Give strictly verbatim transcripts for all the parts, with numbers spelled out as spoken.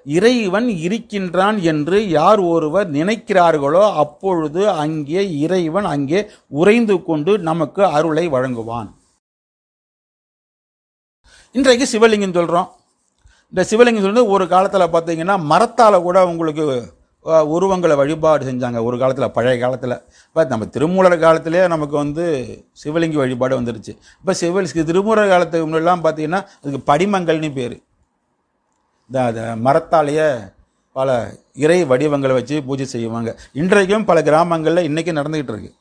இறைவன் இருக்கின்றான் என்று யார் ஒருவர் நினைக்கிறார்களோ அப்பொழுது அங்கே இறைவன் அங்கே உறைந்து கொண்டு நமக்கு அருளை வழங்குவான். இன்றைக்கு சிவலிங்கம் சொல்கிறோம். இந்த சிவலிங்கம் சொல்றது ஒரு காலத்தில் பார்த்தீங்கன்னா மரத்தால் கூட உங்களுக்கு உருவங்களை வழிபாடு செஞ்சாங்க. ஒரு காலத்தில் பழைய காலத்தில் இப்போ நம்ம திருமூலர் காலத்திலே நமக்கு வந்து சிவலிங்க வழிபாடு வந்துருச்சு. இப்போ சிவ திருமூலர் காலத்துக்கு முன்னெல்லாம் பார்த்தீங்கன்னா அதுக்கு படிமங்கள்னு பேர். இந்த மரத்தாலேயே பல இறை வடிவங்களை வச்சு பூஜை செய்வாங்க. இன்றைக்கும் பல கிராமங்களில் இன்றைக்கும் நடந்துக்கிட்டு இருக்கு.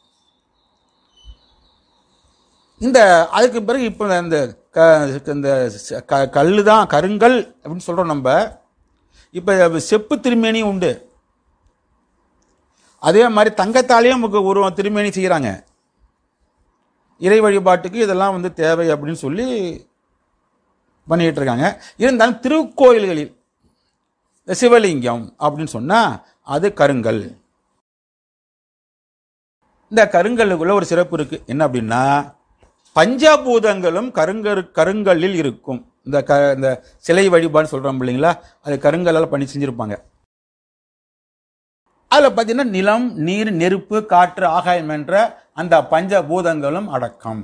இந்த அதுக்கு பிறகு இப்போ இந்த க இந்த கல் தான் கருங்கல் அப்படின்னு சொல்கிறோம் நம்ம. இப்போ செப்பு திருமேனியும் உண்டு. அதே மாதிரி தங்கத்தாலேயும் நமக்கு ஒரு திருமேனி செய்கிறாங்க. இறை வழிபாட்டுக்கு இதெல்லாம் வந்து தேவை அப்படின்னு சொல்லி பண்ணிக்கிட்டு இருக்காங்க. இருந்தாலும் திருக்கோயில்களில் இந்த சிவலிங்கம் அப்படின்னு சொன்னால் அது கருங்கல். இந்த கருங்கல்லுக்குள்ள ஒரு சிறப்பு இருக்குது. என்ன அப்படின்னா பஞ்சபூதங்களும் கருங்கரு கருங்கல்லில் இருக்கும். இந்த க இந்த சிலை வழிபாடு சொல்கிறோம் இல்லைங்களா, அது கருங்கல்லால் பண்ணி செஞ்சுருப்பாங்க. அதில் பார்த்தீங்கன்னா நிலம், நீர், நெருப்பு, காற்று, ஆகாயம் என்ற அந்த பஞ்சபூதங்களும் அடக்கம்.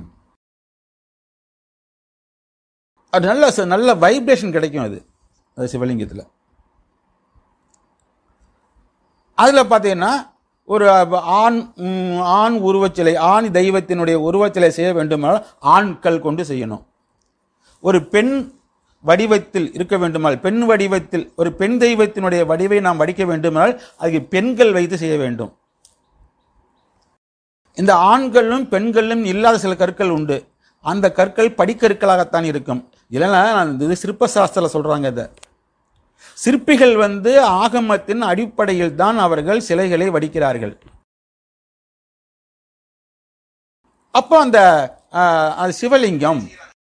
அது நல்ல நல்ல வைப்ரேஷன் கிடைக்கும் அது அது சிவலிங்கத்தில். அதில் பார்த்தீங்கன்னா ஒரு ஆண் ஆண் உருவச்சிலை, ஆண் தெய்வத்தினுடைய உருவச்சிலை செய்ய வேண்டுமானால் ஆண்கள் கொண்டு செய்யணும். ஒரு பெண் வடிவத்தில் இருக்க வேண்டுமானால், பெண் வடிவத்தில் ஒரு பெண் தெய்வத்தினுடைய வடிவை நாம் வடிக்க வேண்டுமானால் அதுக்கு பெண்கள் வைத்து செய்ய வேண்டும். இந்த ஆண்களும் பெண்களும் இல்லாத சில கற்கள் உண்டு. அந்த கற்கள் படிக்கற்களாகத்தான் இருக்கும். இல்லைன்னா இது சிற்ப சாஸ்திரத்தில் சொல்றாங்க. இதை சிற்பிகள் வந்து ஆகமத்தின் அடிப்படையில் தான் அவர்கள் சிலைகளை வடிக்கிறார்கள். அப்போ அந்த சிவலிங்கம்,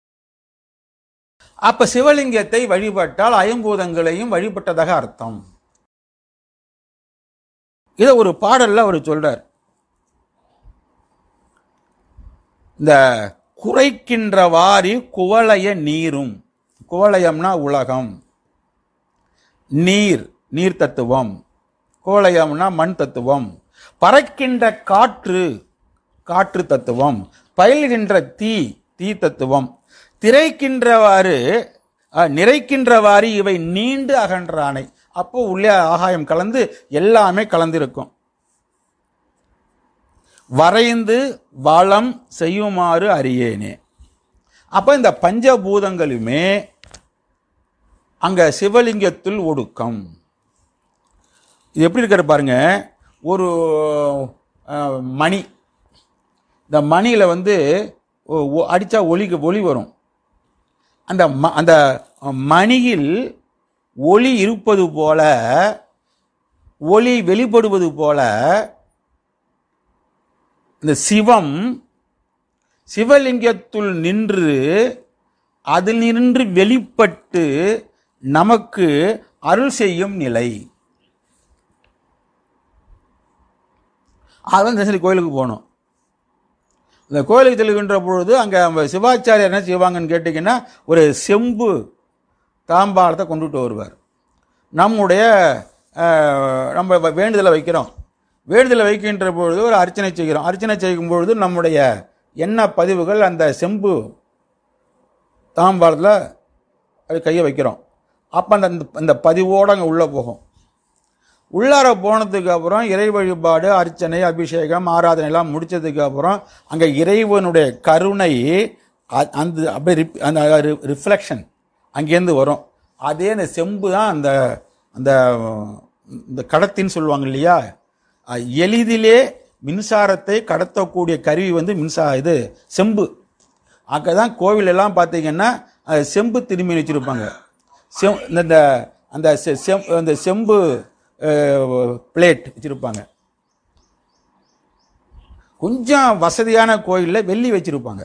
அப்ப சிவலிங்கத்தை வழிபட்டால் ஐம்பூதங்களையும் வழிபட்டதாக அர்த்தம். இதை ஒரு பாடல்ல அவர் சொல்றார். இந்த குறைக்கின்ற வாரி குவளைய நீரும், குவளையம்னா உலகம், நீர் நீர் தத்துவம், கோளையம்னா மண் தத்துவம், பறக்கின்ற காற்று காற்று தத்துவம், பயில்கின்ற தீ தீ தத்துவம், திரைக்கின்றவாறு நிறைக்கின்றவாறு இவை நீண்டு அகன்றானை. அப்போ உள்ளே ஆகாயம் கலந்து எல்லாமே கலந்திருக்கும். வரைந்து வளம் செய்யுமாறு அறியேனே. அப்ப இந்த பஞ்சபூதங்களுமே அங்க சிவலிங்கத்தில் ஒடுக்கம். இது எப்படி இருக்கிற பாருங்க. ஒரு மணி, இந்த மணியில வந்து அடிச்சா ஒலிக்கு ஒலி வரும். அந்த அந்த மணியில் ஒளி இருப்பது போல, ஒளி வெளிப்படுவது போல இந்த சிவம் சிவலிங்கத்துள் நின்று அதில் நின்று வெளிப்பட்டு நமக்கு அருள் செய்யும் நிலை. அதான் சரி கோயிலுக்கு போகணும். இந்த கோயிலுக்கு செல்கின்ற பொழுது அங்கே சிவாச்சாரியர் என்ன செய்வாங்கன்னு கேட்டிங்கன்னா, ஒரு செம்பு தாம்பாளத்தை கொண்டுட்டு வருவார். நம்முடைய நம்ம வேண்டுதலை வைக்கிறோம். வேண்டுதலை வைக்கின்ற பொழுது ஒரு அர்ச்சனை செய்கிறோம். அர்ச்சனை செய்யும் பொழுது நம்முடைய எண்ண பதிவுகள் அந்த செம்பு தாம்பாளத்தில் அது கையை வைக்கிறோம். அப்போ அந்த அந்த பதிவோடு அங்கே உள்ளே போகும். உள்ளார போனதுக்கு அப்புறம் இறை வழிபாடு, அர்ச்சனை, அபிஷேகம், ஆராதனை எல்லாம் முடிச்சதுக்கு அப்புறம் அங்கே இறைவனுடைய கருணை அந்த அப்படியே அந்த ரிஃப்ளெக்ஷன் அங்கேருந்து வரும். அதே அந்த செம்பு தான் அந்த அந்த இந்த கடத்தின்னு சொல்லுவாங்க இல்லையா, எளிதிலே மின்சாரத்தை கடத்தக்கூடிய கருவி வந்து மின்சார இது செம்பு. அங்கே தான் கோவில் எல்லாம் பார்த்தீங்கன்னா செம்பு திரும்பி வச்சிருப்பாங்க. செம் இந்த அந்த செம் அந்த செம்பு பிளேட் வச்சிருப்பாங்க. கொஞ்சம் வசதியான கோயிலில் வெள்ளி வச்சிருப்பாங்க.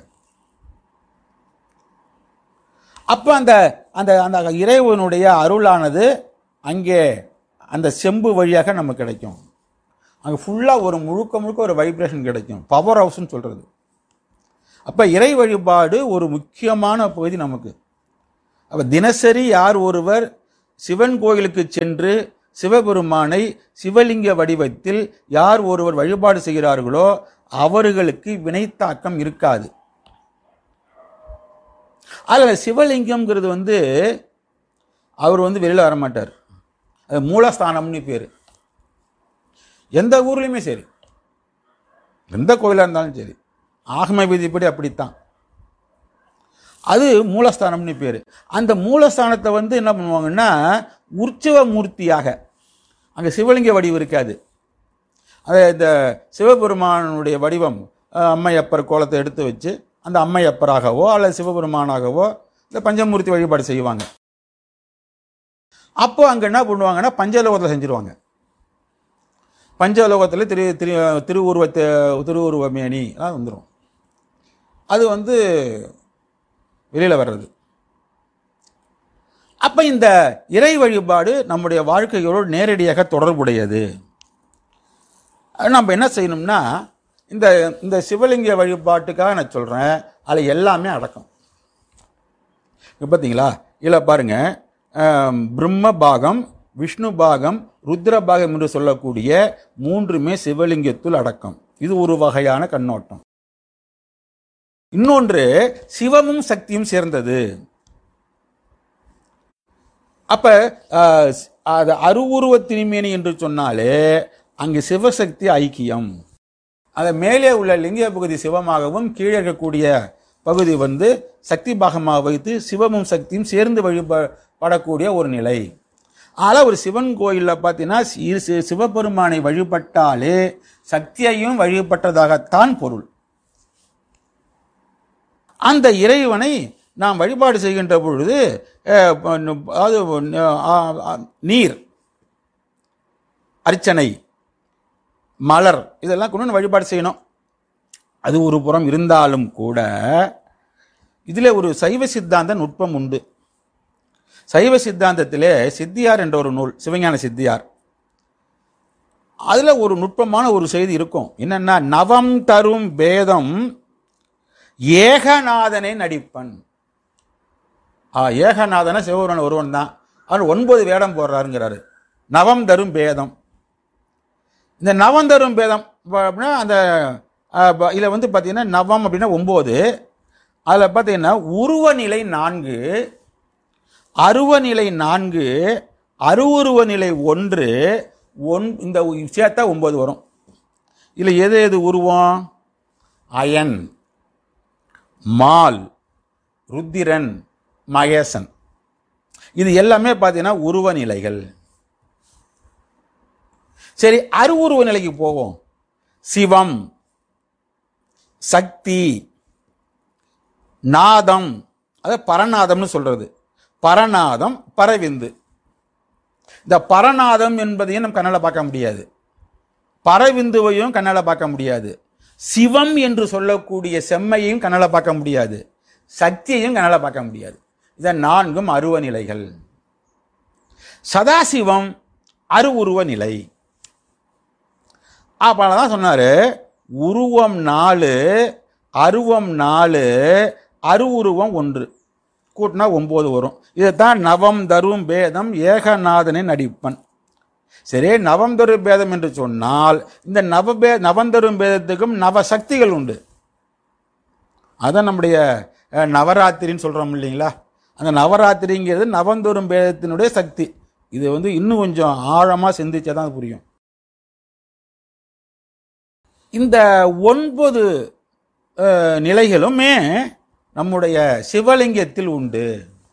அப்ப அந்த அந்த அந்த இறைவனுடைய அருளானது அங்கே அந்த செம்பு வழியாக நமக்கு கிடைக்கும். அங்கே ஃபுல்லாக ஒரு முழுக்க முழுக்க ஒரு வைப்ரேஷன் கிடைக்கும். பவர் ஹவுஸ்ன்னு சொல்றது. அப்ப இறை வழிபாடு ஒரு முக்கியமான பகுதி நமக்கு. அப்ப தினசரி யார் ஒருவர் சிவன் கோயிலுக்கு சென்று சிவபெருமானை சிவலிங்க வடிவத்தில் யார் ஒருவர் வழிபாடு செய்கிறார்களோ அவர்களுக்கு வினைத்தாக்கம் இருக்காது. அதில் சிவலிங்கம்ங்கிறது வந்து அவர் வந்து வெளியில் வரமாட்டார். அது மூலஸ்தானம்னு பேர். எந்த ஊர்லேயுமே சரி, எந்த கோயிலாக இருந்தாலும் சரி, ஆகம விதிப்படி அப்படித்தான். அது மூலஸ்தானம்னு பேர். அந்த மூலஸ்தானத்தை வந்து என்ன பண்ணுவாங்கன்னா உற்சவ மூர்த்தியாக, அங்கே சிவலிங்க வடிவம் இருக்காது. அது இந்த சிவபெருமானுடைய வடிவம் அம்மையப்பர் கோலத்தை எடுத்து வச்சு அந்த அம்மையப்பராகவோ அல்லது சிவபெருமானாகவோ இந்த பஞ்சமூர்த்தி வழிபாடு செய்வாங்க. அப்போ அங்கே என்ன பண்ணுவாங்கன்னா பஞ்சலோகத்தில் செஞ்சிருவாங்க. பஞ்சலோகத்தில் திரு திரு திருவுருவத்தை திருவுருவமேனி எல்லாம் வந்துடும். அது வந்து வெளியில் வர்றது. அப்போ இந்த இறை வழிபாடு நம்முடைய வாழ்க்கையோடு நேரடியாக தொடர்புடையது. நம்ம என்ன செய்யணும்னா இந்த இந்த சிவலிங்க வழிபாட்டுக்காக நான் சொல்கிறேன், அதில் எல்லாமே அடக்கம். இப்போ பார்த்தீங்களா, இதில் பாருங்க, பிரம்ம பாகம், விஷ்ணு பாகம், ருத்ர பாகம் என்று சொல்லக்கூடிய மூன்றுமே சிவலிங்கத்துள் அடக்கம். இது ஒரு வகையான கண்ணோட்டம். இன்னொன்று சிவமும் சக்தியும் சேர்ந்தது. அப்ப அது அருவுருவ திருமேனி என்று சொன்னாலே அங்கு சிவசக்தி ஐக்கியம். அதை மேலே உள்ள லிங்க பகுதி சிவமாகவும் கீழே இருக்கக்கூடிய பகுதி வந்து சக்தி பாகமாக வைத்து சிவமும் சக்தியும் சேர்ந்து வழிபடக்கூடிய ஒரு நிலை. ஆனால் ஒரு சிவன் கோயிலில் பார்த்தீங்கன்னா சிவபெருமானை வழிபட்டாலே சக்தியையும் வழிபட்டதாகத்தான் பொருள். அந்த இறைவனை நாம் வழிபாடு செய்கின்ற பொழுது அது நீர், அர்ச்சனை, மலர் இதெல்லாம் கொண்டு வழிபாடு செய்யணும். அது ஒரு புறம் இருந்தாலும் கூட இதில் ஒரு சைவ சித்தாந்த நுட்பம் உண்டு. சைவ சித்தாந்தத்திலே சித்தியார் என்ற ஒரு நூல், சிவஞான சித்தியார், அதில் ஒரு நுட்பமான ஒரு செய்தி இருக்கும். என்னன்னா, நவம் தரும் பேதம் ஏகநாதனை நடிப்பன். ஆ ஏகநாதன சிவபெருமான் ஒருவன் தான், அவர் ஒன்பது வேடம் போடுறாருங்கிறாரு. நவம் தரும் பேதம். இந்த நவம் தரும் பேதம் அப்படின்னா அந்த இதில் வந்து பார்த்தீங்கன்னா நவம் அப்படின்னா ஒம்பது. அதில் பார்த்தீங்கன்னா உருவநிலை நான்கு, அருவநிலை நான்கு, அருவுருவ நிலை ஒன்று, ஒன் இந்த சேர்த்தா ஒன்பது வரும். இதில் எது எது உருவம்? Iron, mall, Rudran, Mahesan. இது எல்லாமே பார்த்தீங்கன்னா உருவ நிலைகள். சரி, அருவுருவ நிலைக்கு போவோம். சிவம், சக்தி, நாதம், அது பரநாதம்னு சொல்றது. பரநாதம், பரவிந்து. இந்த பரநாதம் என்பதையும் நம்ம கண்ணால் பார்க்க முடியாது, பரவிந்துவையும் கண்ணால் பார்க்க முடியாது, சிவம் என்று சொல்லக்கூடிய செம்மையையும் கண்ணால் பார்க்க முடியாது, சக்தியையும் கண்ணால் பார்க்க முடியாது. இதை நான்கும் அருவ நிலைகள். சதாசிவம் அருவுருவ நிலை. அப்பதான் சொன்னாரு, உருவம் நாலு, அருவம் நாலு, அருவுருவம் ஒன்று, கூட்டினா ஒன்பது வரும். இதைத்தான் நவம் தரும் பேதம் ஏகநாதனை நடிப்பன். சரி, நவம் தரும் பேதம் என்று சொன்னால் இந்த நவபே நவந்தரும் பேதத்துக்கும் நவ சக்திகள் உண்டு. அதான் நம்முடைய நவராத்திரின்னு சொல்றோம் இல்லைங்களா? அந்த நவராத்திரிங்கிறது நவந்தரும் பேதத்தினுடைய சக்தி. இது வந்து இன்னும் கொஞ்சம் ஆழமா சிந்திச்சாதான் புரியும். இந்த ஒன்பது நிலைகளுமே நம்முடைய சிவலிங்கத்தில் உண்டு.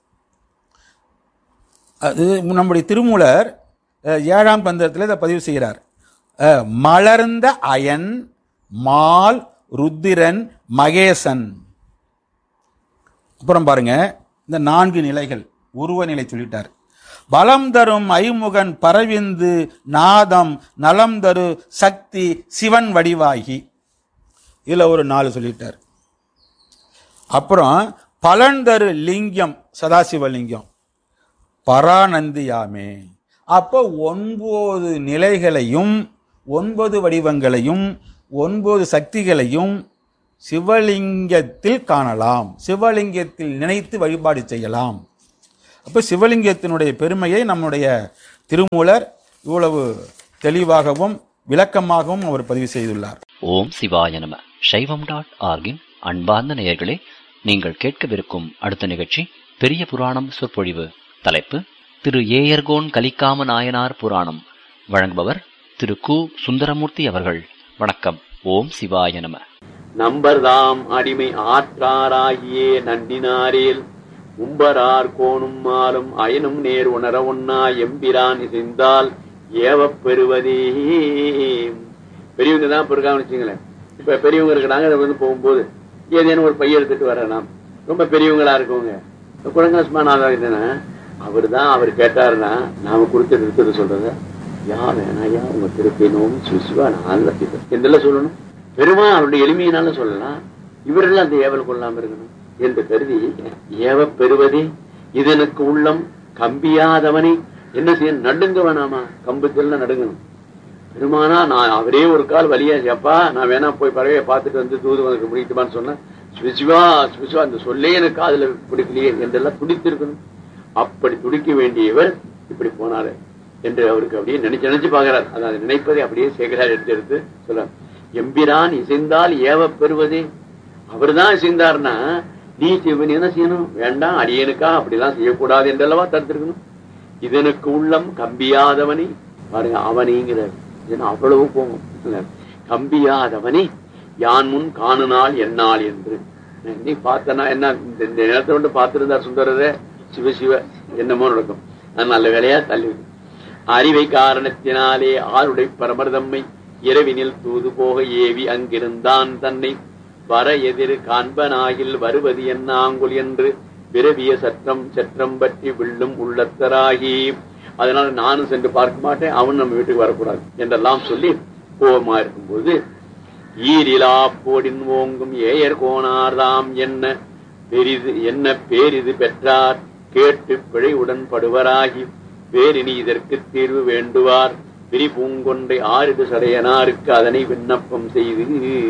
அது நம்முடைய திருமூலர் ஏழாம் பந்தத்தில் இதை பதிவு செய்கிறார். மலர்ந்த அயன், மால், ருத்திரன், மகேசன். அப்புறம் பாருங்க, இந்த நான்கு நிலைகள் உருவ நிலை சொல்லிட்டார். பலம் தரும் ஐமுகன் பரவிந்து நாதம் நலம் தரு சக்தி சிவன் வடிவாகி, இதுல ஒரு நாலு சொல்லிட்டார். அப்புறம் பலன் தரு லிங்கம் சதாசிவலிங்கம் பரானந்தியாமே. அப்போ ஒன்பது நிலைகளையும் ஒன்பது வடிவங்களையும் ஒன்பது சக்திகளையும் சிவலிங்கத்தில் காணலாம், சிவலிங்கத்தில் நினைத்து வழிபாடு செய்யலாம். அப்போ சிவலிங்கத்தினுடைய பெருமையை நம்முடைய திருமூலர் இவ்வளவு தெளிவாகவும் விளக்கமாகவும் அவர் பதிவு செய்துள்ளார். ஓம் சிவாய நம. சைவம் டாட் ஆர்கின் அன்பார்ந்த நேயர்களே, நீங்கள் கேட்கவிருக்கும் அடுத்த நிகழ்ச்சி பெரிய புராணம் சொற்பொழிவு. தலைப்பு திரு ஏயர்கோன் கலிக்காம நாயனார் புராணம். வழங்குபவர் திரு கு சுந்தரமூர்த்தி அவர்கள். வணக்கம். ஓம் சிவாய நம. நம்பர்தாம் அடிமை ஆற்றாராகியே நன்றினாரேல் உம்பரார் கோணும் மாலும் அயனும் நேர் உணர ஒன்னா எம்பிரான் இசைந்தால் ஏவப் பெறுவதே. பெரியவங்க தான் இப்ப இருக்காங்கன்னு வச்சுங்களேன். இப்ப பெரியவங்க இருக்கிறாங்க, அதை வந்து போகும்போது ஏதேனும் ஒரு பைய எடுத்துட்டு வரலாம். ரொம்ப பெரியவங்களா இருக்கவங்க குழங்காசுமானா அவரு தான் அவர் கேட்டாருன்னா நாம கொடுத்து எடுத்துட்டு சொல்றத யா வேணாயா உங்க திருப்பினோம் சுசிவா நல்ல என்றெல்லாம் சொல்லணும். பெருமா அவருடைய எளிமையினால சொல்லலாம். இவரெல்லாம் அந்த ஏவல் கொள்ளாம இருக்கணும் என்று கருதி ஏவ பெறுவதே இதனுக்கு உள்ளம் கம்பியாதவனை என்ன செய்ய நடுங்க வேணாமா? கம்புக்கெல்லாம் நடுங்கணும். பெருமானா நான் அவரே ஒரு கால் வழியா எப்பா நான் வேணா போய் பறவையை பார்த்துட்டு வந்து தூது வந்து முடிக்கட்டுமான்னு சொன்னேன். சுவிசிவா சுவிசிவா அந்த சொல்லே எனக்கு காதுல பிடிக்கலையே என்றெல்லாம் துடித்திருக்கணும். அப்படி துடிக்க வேண்டியவர் இப்படி போனாரு என்று அவருக்கு அப்படியே நினைச்சு நினைச்சு பாக்குறாரு. அதாவது நினைப்பதை அப்படியே சேகரார் எடுத்து எடுத்து சொல்ல எம்பிரான் இசைந்தால் ஏவ பெறுவதே. அவர் தான் இசைந்தார்னா நீ சிவன் என்ன செய்யணும்? வேண்டாம், அடியனுக்கா அப்படிலாம் செய்யக்கூடாது என்றல்லவா தடுத்திருக்கணும். இதனுக்கு உள்ளம் கம்பியாதவனி பாருங்க அவனிங்கிறார். அவ்வளவு போகும். கம்பியாதவனி யான் முன் காணுநாள் என்னால் என்று நீ பார்த்தனா என்ன இந்த நேரத்தை கொண்டு பார்த்திருந்தார் சுந்தரரே. சிவ சிவ என்னமோ நடக்கும். அது நல்ல வேலையா தள்ளி அறிவை காரணத்தினாலே ஆருடை பரமர்தம்மை இரவினில் தூது போக ஏவி அங்கிருந்தான் தன்னை வர எதிர் காண்பனாகில் வருவது என்ன ஆங்குல் என்று விரவிய சற்றம் சற்றம் பற்றி வில்லும் உள்ளத்தராகி அதனால நானும் சென்று பார்க்க மாட்டேன், அவன் நம்ம வீட்டுக்கு வரக்கூடாது என்றெல்லாம் சொல்லி கோபமா இருக்கும்போது ஈரிலா போடின் ஓங்கும் ஏயர் கோணார்தாம் என்ன பெரிது என்ன பேரிது பெற்றார் கேட்டு பிழை உடன்படுவராகி வேறினி இதற்கு தீர்வு வேண்டுவார் விரி பூங்கொன்றை ஆறிடு சடையனாருக்கு அதனை விண்ணப்பம் செய்து.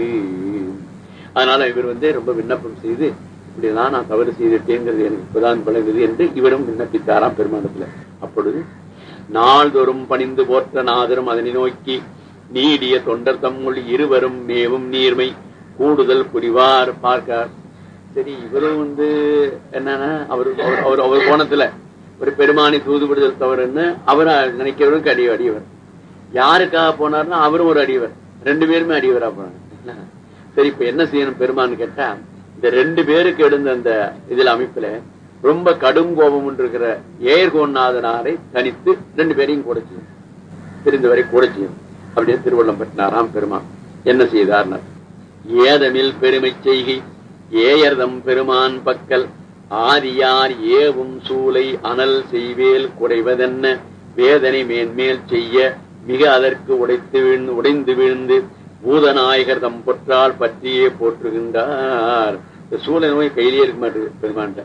அதனால இவர் வந்து ரொம்ப விண்ணப்பம் செய்து இப்படிதான் நான் தவறு செய்துட்டேங்கிறது எனக்கு இப்பதான் பழகுது என்று இவரும் விண்ணப்பித்தாராம் பெருமானத்துல. அப்பொழுது நாள்தோறும் பணிந்து போற்ற நாதரும் அதனை நோக்கி நீடிய தொண்டர் தம்முள் இருவரும் மேவும் நீர்மை கூடுதல் புரிவார் பார்க்க. சரி, இவரும் வந்து என்னன்னா அவரு அவர் அவர் கோணத்துல ஒரு பெருமானி தூதுபடுதல் தவறுன்னு அவர் நினைக்கிறவருக்கு அடி அடியவர். யாருக்காக போனார்னா அவரும் ஒரு அடியவர். ரெண்டு பேருமே அடியவரா போனாங்க. சரி, இப்ப என்ன செய்யணும் பெருமான்னு கேட்டா இந்த ரெண்டு பேருக்கு எழுந்த அந்த இதுல அமைப்புல ரொம்ப கடும் கோபம் இருக்கிற ஏர்கோநாதனாரை தனித்து ரெண்டு பேரையும் கூட செய்யும், தெரிந்தவரை கூட செய்யும் அப்படின்னு திருவள்ளம் பற்றினாராம் பெருமான். என்ன செய்தார்னார் ஏதமில் பெருமை செய்கை ஏயர்தம் பெருமான் பக்கல் ஆரியார் ஏவும் சூளை அனல் செய்வேல் குறைவதென்ன வேதனை மேன்மேல் செய்ய மிக அதற்கு உடைத்து வீழ்ந்து உடைந்து வீழ்ந்து பூதநாயகர் தம் பொற்றால் பற்றியே போற்றுகின்றார். சூளை நோய் கையிலேயே இருக்க மாட்டேங்குது பெருமான்ட்ட,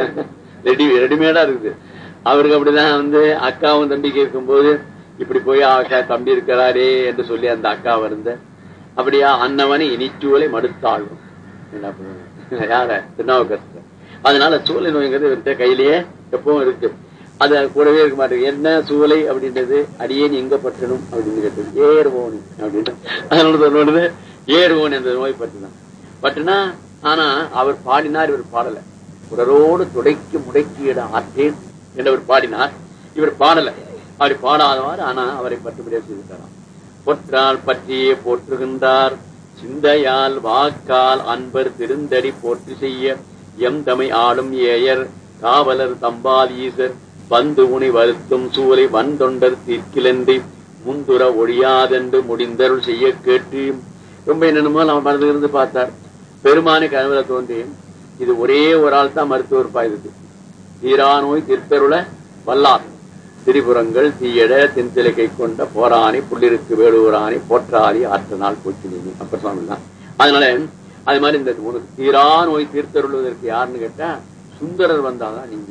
ரெடி ரெடிமேடா இருக்குது. அவருக்கு அப்படிதான் வந்து அக்காவும் தம்பிக்கு இருக்கும்போது இப்படி போய் அக்கா தம்பி இருக்கிறாரே என்று சொல்லி அந்த அக்கா வருந்த அப்படியா அன்னவனை இனிச்சூலை மடுத்தாழ்வும் என்ன பண்ணுவாங்க யார திருநாவுக்கரசர். அதனால சூளை நோய்ங்கிறது இவர்கிட்ட கையிலேயே எப்பவும் இருக்கு. அது கூடவே இருக்க மாட்டேங்குது. என்ன சூளை அப்படின்றது அடியேன் எங்க பற்றணும் அப்படின்னு கேட்டது ஏறுவோனி அப்படின்னு. அதனால சொல்லுவது ஏறுவோன் என்ற நோய் பற்றுதான் பற்றுனா. ஆனா அவர் பாடினார், இவர் பாடல. உடலோடு துடைக்கு முடைக்கிட ஆற்றேன் என்றவர் பாடினார், இவர் பாடல. அவர் பாடாதவாறு ஆனா அவரை பற்றுபடியாக செய்திருக்கிறார். பொற்றால் பற்றியே போற்றுகின்றார் சிந்தையால் வாக்கால் அன்பர் திருந்தடி போற்றி செய்ய எம் தமை ஆளும் ஏயர் காவலர் தம்பால் ஈசர் வந்து உணி வருத்தும் சூலை வந்தொண்டர் தீர்க்கிலன்றி முந்துர ஒழியாதென்று முடிந்தருள் செய்ய கேட்டு ரொம்ப என்னென்னமோ நம்ம மனதில் இருந்து பார்த்தார். பெருமானி கனவுல தோன்றி இது ஒரே ஒரு ஆள் தான் மருத்துவர் பாய்ந்தது. தீரா நோய் தீர்த்தருள வல்லார் திரிபுரங்கள் தீயட தென்சிலை கை கொண்ட போராணி புள்ளிருக்கு வேடுவராணி போற்றாளி ஆற்ற நாள் போச்சு அப்ப சொல்லலாம். அதனால அது மாதிரி இந்த தீரா நோய் தீர்த்தருள்வதற்கு யாருன்னு கேட்டா சுந்தரர் வந்தாதான் நீங்க.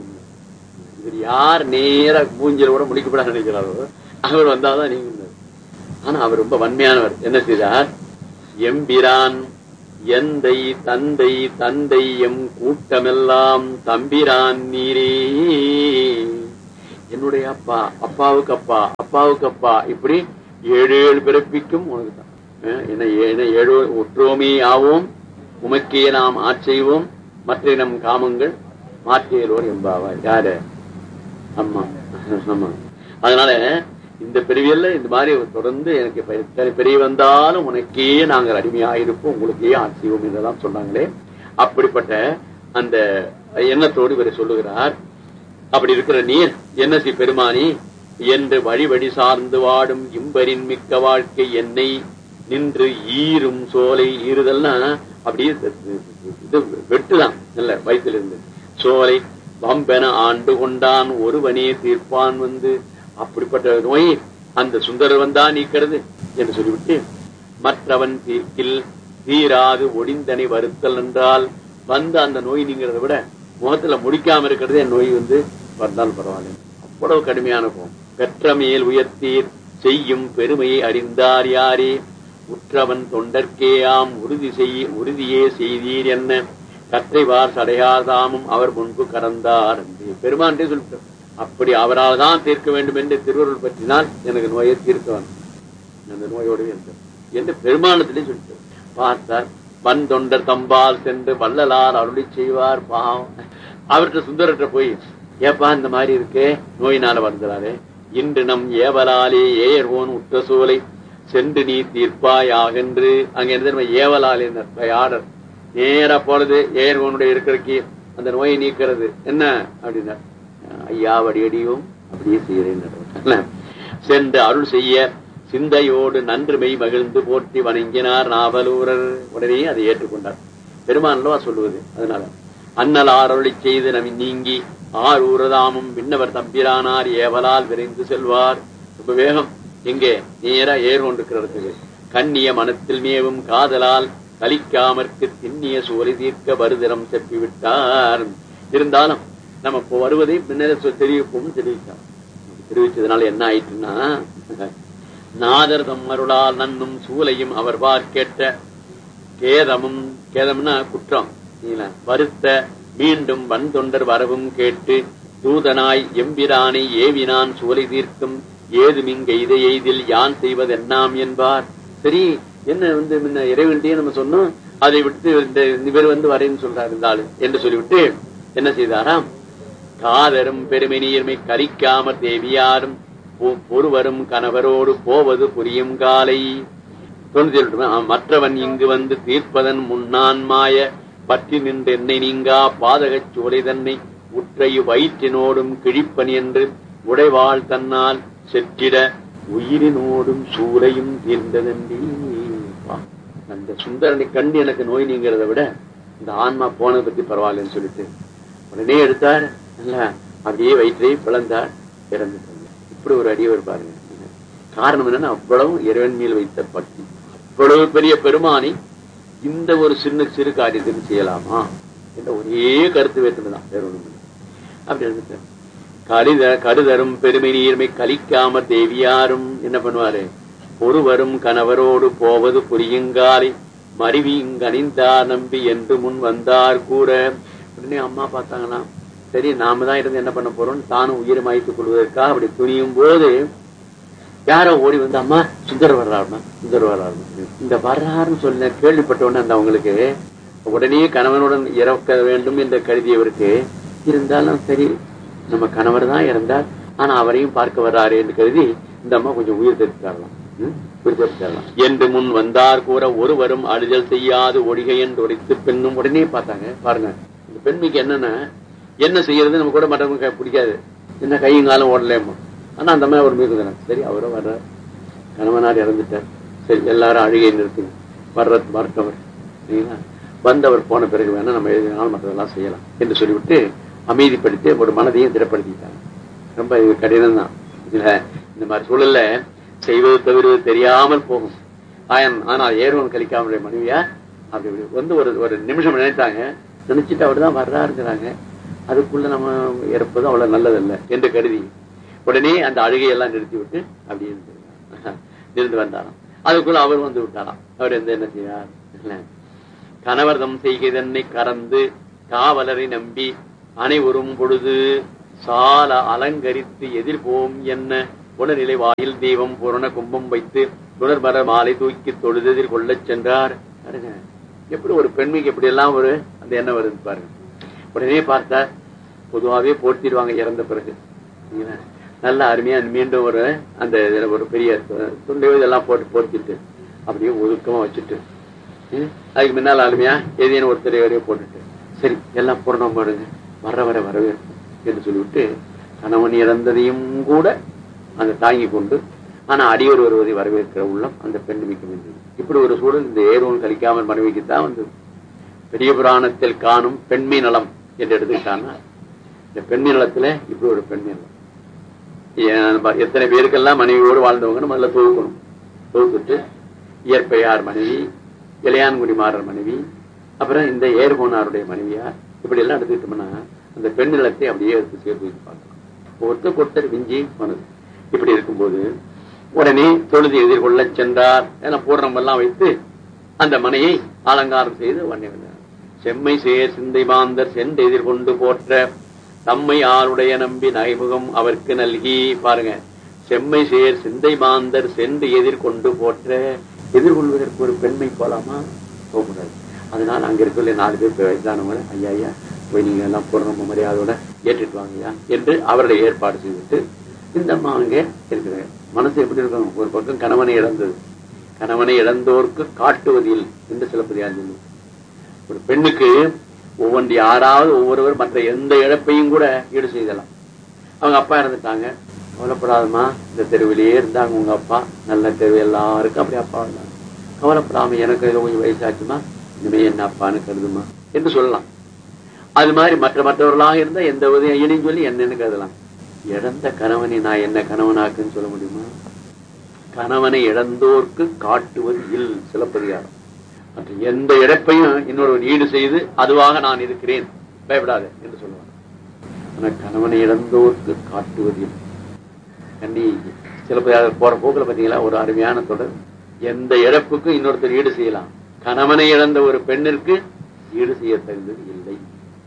இவர் யார் நேர மூஞ்சில கூட முடிக்கப்பட நினைக்கிறாரோ அவர் வந்தாதான் நீங்க. ஆனா அவர் ரொம்ப வன்மையானவர். என்ன செய்தார்? எம்பிரான் எந்தை தந்தை தந்தை எம் கூட்டமெல்லாம் தம்பிரான் நீரே. என்னுடைய அப்பா, அப்பாவுக்கு அப்பா, அப்பாவுக்கு அப்பா, இப்படி ஏழு ஏழு பிறப்பிக்கும் உனக்கு தான். என்ன ஏழு ஒற்றோமே ஆவோம், உமக்கே நாம் ஆட்செய்வோம், மற்ற நம் காமங்கள் மாற்றியலோர் என்பாவா. யாரு? அம்மா. ஆமா. அதனால இந்த பிரிவியல்ல இந்த மாதிரி தொடர்ந்து எனக்கு பெரிய வந்தாலும் உனக்கே நாங்கள் அடிமையாயிருப்போம், உங்களுக்கே ஆட்சியோம் என்றெல்லாம் சொன்னாங்களே. அப்படிப்பட்ட அந்த எண்ணத்தோடு இவரை சொல்லுகிறார். அப்படி இருக்கிற நீர் என்ன சி பெருமானி என்று வழி வழி சார்ந்து வாடும் இம்பரின் மிக்க வாழ்க்கை என்னை நின்று ஈரும் சோலை. ஈறுதல்னா அப்படியே இது வெட்டுதான் இல்ல, வயிற்றிலிருந்து சோலை வம்பென ஆண்டு கொண்டான் ஒருவனே தீர்ப்பான் வந்து. அப்படிப்பட்ட நோய் அந்த சுந்தரர் வந்தா நீக்கிறது என்று சொல்லிவிட்டு, மற்றவன் தீர்க்கில் தீராது ஒடிந்தனை வருத்தல் என்றால் வந்து அந்த நோய் நீங்கிறத விட முகத்துல முடிக்காம இருக்கிறதே நோய் வந்து வந்தால் பரவாயில்ல. அவ்வளவு கடுமையான போகும். பெற்ற மேல் உயர்த்தீர் செய்யும் பெருமையை அறிந்தார் யாரே, உற்றவன் தொண்டர்க்கேயாம் உறுதி செய் உறுதியே செய்தீர் என்ன, கற்றைவார் சடையார் தாமும் அவர் முன்பு கடந்தார் என்று பெருமான் சொல்லிட்டார். அப்படி அவரால் தான் தீர்க்க வேண்டும் என்று திருவருள் பற்றினால் எனக்கு நோயை தீர்க்க அந்த நோயோடு என்று பெருமானத்திலே சொல்லிட்டார். பார்த்தார், வன் தொண்டர் தம்பால் சென்று வள்ளலார் அருளி செய்வார். பாவம் அவர்கிட்ட சுந்தரற்ற போய், ஏப்பா இந்த மாதிரி இருக்கே, நோயினால வருகிறாரே, இன்று நம் ஏவலாலே ஏயர்வோன் உற்ற சோலை சென்று நீ தீர்ப்பாயாகென்று. அங்க என்ன ஏவலாலே ஆடர் நேரா போறது ஏயர்வோனுடைய இருக்கிறக்கு அந்த நோயை நீக்கிறது என்ன அப்படின்னா, ஐயா வடியடியும் அப்படியே செய்யறேன். சென்று அருள் செய்ய சிந்தையோடு நன்றுமை மகிழ்ந்து போற்றி வணங்கினார் நாவலூரர். உடனே அதை ஏற்றுக்கொண்டார். பெருமானல்லவா சொல்லுவது. அதனால அண்ணலார் அருளி செய்து நம் நீங்கி ஆர் ஊரதாமும் விண்ணவர் தம்பிரானார் ஏவலால் விரைந்து செல்வார். ரொம்ப வேகம். எங்கே? நேரா ஏர் கொண்டிருக்கிறதுக்கு. கண்ணிய மனத்தில் மேவும் காதலால் கலிக்காமற்கு திண்ணிய சோலை தீர்க்க வருதிரம் செப்பிவிட்டார். இருந்தாலும் நம்ம இப்போ வருவதை முன்னே தெரிவிப்போம் தெரிவித்தார். தெரிவிச்சதுனால என்ன ஆயிட்டுன்னா, நாதர் தம்மருளால் நன்னும் சூலையும் அவர் பார்க்கேட்ட கேதமும், கேதம்னா குற்றம், வருத்த மீண்டும் வன் தொண்டர் வரவும் கேட்டு தூதனாய் எம்பிரானை ஏவினான் சோலை தீர்க்கும் ஏதுமிங்க இதை எய்தில் யான் செய்வது என்னாம் என்பார். சரி, என்ன வந்து முன்ன இறைவன்கிட்டயே நம்ம சொன்னோம், அதை விட்டு இந்த இவர் வந்து வரேன்னு சொல்றாரு இருந்தாலும் என்று சொல்லிவிட்டு என்ன செய்தாராம், காதரும் பெருமை நீர்மை கரிக்காமற் தேவியாரும் ஒருவரும் கணவரோடு போவது புரியும் காலை. மற்றவன் இங்கு வந்து தீர்ப்பதன் முன்னான் மாய பற்றி நின்று என்னை நீங்கா பாதகச் சோலை தன்னை உற்றையு வயிற்றினோடும் கிழிப்பன் என்று உடைவாள் தன்னால் செற்றிட உயிரினோடும் சூளையும் தீர்ந்ததன்றி. அந்த சுந்தரனை கண்டு எனக்கு நோய் நீங்கிறத விட இந்த ஆன்மா போனதை பத்தி பரவாயில்லன்னு சொல்லிட்டு உடனே எடுத்தார். அப்படியே வயிற்றை பிளந்தார், இறந்துட்டாங்க. இப்படி ஒரு அடியவர் பாருங்க. காரணம் என்னன்னா, அவ்வளவு இறைவன் மேல் வைத்த பக்தி. அவ்வளவு பெரிய பெருமானி இந்த ஒரு சின்ன சிறு காரியத்துக்கு செய்யலாமா என்ற ஒரே கருத்து வேற்றுமைதான், வேற ஒண்ணு. அப்படி இருந்துட்டார். கடித கடுதரும் பெருமை நீர்மை கலிக்காம தேவியாரும் என்ன பண்ணுவாரு, ஒருவரும் கணவரோடு போவது புரியுங்காலை மருவி இங்கணிந்தார் நம்பி என்று முன் வந்தார் கூற. உடனே அம்மா பார்த்தாங்கன்னா, சரி நாம தான் இருந்து என்ன பண்ண போறோம், தானும் உயிரை மாய்த்துக் கொள்வதற்காக அப்படி துணியும் போது யாரோ ஓடி வந்து, அம்மா சுந்தர் வர்றாருமா, சுந்தர் வர்றாரு. இந்த வர்றாருன்னு சொல்ல கேள்விப்பட்ட உடனே அந்த அவங்களுக்கு உடனே கணவனுடன் இறக்க வேண்டும் என்று கருதியவருக்கு, இருந்தாலும் சரி நம்ம கணவர் தான் இறந்தார், ஆனா அவரையும் பார்க்க வர்றாரு என்று கருதி இந்த அம்மா கொஞ்சம் உயிர் தெரிவித்தாரலாம் உயிர் தெரிவித்தாரலாம் என்று முன் வந்தார் கூற. ஒருவரும் அழுதல் செய்யாது ஒழிகை என்று உரைத்து பெண்ணும் உடனே பார்த்தாங்க. பாருங்க, இந்த பெண்மைக்கு என்னன்னா, என்ன செய்யறது நம்ம கூட மற்றவங்க பிடிக்காது, என்ன கையும் காலம் ஓடலேமா. ஆனா அந்த மாதிரி ஒரு மீது சரி அவரும் வர்றார், கணவனார் இறந்துட்டார், சரி எல்லாரும் அழுகை நிறுத்துங்க, வர்ற மறுத்தவர் வந்தவர் போன பிறகு வேணா நம்ம எழுதினாலும் மற்றதெல்லாம் செய்யலாம் என்று சொல்லிவிட்டு அமைதிப்படுத்தி ஒரு மனதையும் திடப்படுத்திட்டாங்க. ரொம்ப இது கடினம் தான். இதுல இந்த மாதிரி சூழல்ல செய்வது தவிர்வது தெரியாமல் போகும். ஆயன் ஆனால் ஏர்வன் கலிக்காம மனைவியா அப்படி வந்து ஒரு ஒரு நிமிஷம் நினைத்தாங்க. நினைச்சிட்டு அவர் தான் வர்றாருங்கிறாங்க, அதுக்குள்ள நம்ம இறப்பதும் அவ்வளவு நல்லதல்ல என்று கருதி உடனே அந்த அழுகையெல்லாம் நிறுத்தி விட்டு அப்படியே இருந்து வந்தாராம். அதுக்குள்ள அவர் வந்து விட்டாராம். அவர் எந்த என்ன செய்யார், கணவர்தம் செய்கைதன்னை கறந்து காவலரை நம்பி அனைவரும் பொழுது சால அலங்கரித்து எதிர்போம் என்ன உடல்நிலை வாயில் தெய்வம் பூரண கும்பம் வைத்து துணர்மர மாலை தூக்கி தொழுது எதிர்கொள்ளச் சென்றார். எப்படி ஒரு பெண்மைக்கு எப்படி எல்லாம் ஒரு அந்த எண்ணம் வருது பாருங்க. உடனே பார்த்தா பொதுவாகவே போர்த்திடுவாங்க இறந்த பிறகு. நல்ல அருமையா மீண்டும் ஒரு அந்த ஒரு பெரிய துண்டை இதெல்லாம் போட்டு போர்த்திட்டு அப்படியே ஒதுக்கமா வச்சுட்டு அதுக்கு முன்னால் அருமையா ஏதேனும் ஒரு திரையோரையோ போட்டுட்டு சரி எல்லாம் பூரணம் பாடுங்க வர வர வரவேற்பு என்று சொல்லிவிட்டு கணவன் இறந்ததையும் கூட அந்த தாங்கி கொண்டு ஆனா அடியோர் வருவதை வரவேற்கிற உள்ளம் அந்த பெண் மிக்க வேண்டியது. இப்படி ஒரு சூழல் இந்த ஏர்வன் கலிக்காமல் மனைவிக்குத்தான் வந்தது. பெரிய புராணத்தில் காணும் பெண்மை நலம் என்று எடுத்துக்கிட்டான்னா இந்த பெண்மை நலத்துல இப்படி ஒரு பெண்மை நலம் எத்தனை பேருக்கெல்லாம் மனைவியோடு வாழ்ந்தவங்கன்னு முதல்ல தொகுக்கணும். தொகுத்துட்டு இயற்பையார் மனைவி, இளையான்குடிமாறர் மனைவி, அப்புறம் இந்த ஏர்கோனாருடைய மனைவியார், இப்படி எல்லாம் எடுத்துக்கிட்டோம்னா அந்த பெண் நிலத்தை அப்படியே எடுத்து சேர்த்து வச்சு பார்க்கலாம். ஒருத்தர் ஒருத்தர் விஞ்சி மனது. இப்படி இருக்கும்போது உடனே தொழுது எதிர்கொள்ள சென்றார். ஏன்னா பூர்ணம் எல்லாம் வைத்து அந்த மனையை அலங்காரம் செய்து வண்ணி வந்தார். செம்மை சேர் சிந்தை மாந்தர் சென்று எதிர்கொண்டு போற்ற தம்மை ஆளுடைய நம்பி நகைமுகம் அவருக்கு நல்கி. பாருங்க, செம்மை சேர் சிந்தை மாந்தர் சென்று எதிர்கொண்டு போற்ற. எதிர்கொள்வதற்கு ஒரு பெண்மை போலாமா? போகக்கூடாது. அதனால அங்க இருக்கிற நாலு பேர் வயதானவங்க ஐயா ஐயா போய் நீங்க எல்லாம் பூர்ண மரியாதையோட ஏற்றுட்டு வாங்கயா என்று அவர்களை ஏற்பாடு செய்துட்டு இந்த அம்மா அங்கே இருக்கிற மனசு எப்படி இருக்கணும்? ஒரு பக்கம் கணவனை இழந்தது, கணவனை இழந்தோருக்கு காட்டுவதில் என்று சிலப்பதிகாரம் சொல்லுவோம். ஒரு பெண்ணுக்கு ஒவ்வொன்று யாராவது ஒவ்வொருவர் மற்ற எந்த இழப்பையும் கூட ஈடு செய்தலாம். அவங்க அப்பா இறந்துட்டாங்க, கவலைப்படாதமா இந்த தெருவிலேயே இருந்தாங்க உங்க அப்பா, நல்ல தெருவு எல்லாருக்கும் அப்படி அப்பா இருந்தாங்க, கவலைப்படாம எனக்கு ஏதோ கொஞ்சம் வயசாச்சுமா இனிமே என்ன அப்பான்னு கருதுமா என்று சொல்லலாம். அது மாதிரி மற்ற மற்றவர்களாக இருந்தா எந்த உதவியும் இணையும் சொல்லி என்னன்னு கருதலாம். இழந்த கணவனை நான் என்ன கணவனாக்குன்னு சொல்ல முடியுமா? கணவனை இழந்தோர்க்கு காட்டுவது இல் சிலப்பதிகாரம். மற்ற எந்த இழப்பையும் இன்னொரு ஈடு செய்து அதுவாக நான் இருக்கிறேன் பயப்படாது என்று சொல்லுவாங்க. ஆனா கணவனை இழந்தோர்க்கு காட்டுவதில் கண்ணி சிலப்பதிகாரம் போற போக்குல பாத்தீங்களா ஒரு அருமையான தொடர். எந்த இழப்புக்கும் இன்னொருத்தர் ஈடு செய்யலாம், கணவனை இழந்த ஒரு பெண்ணிற்கு ஈடு செய்ய தகுந்தது இல்லை.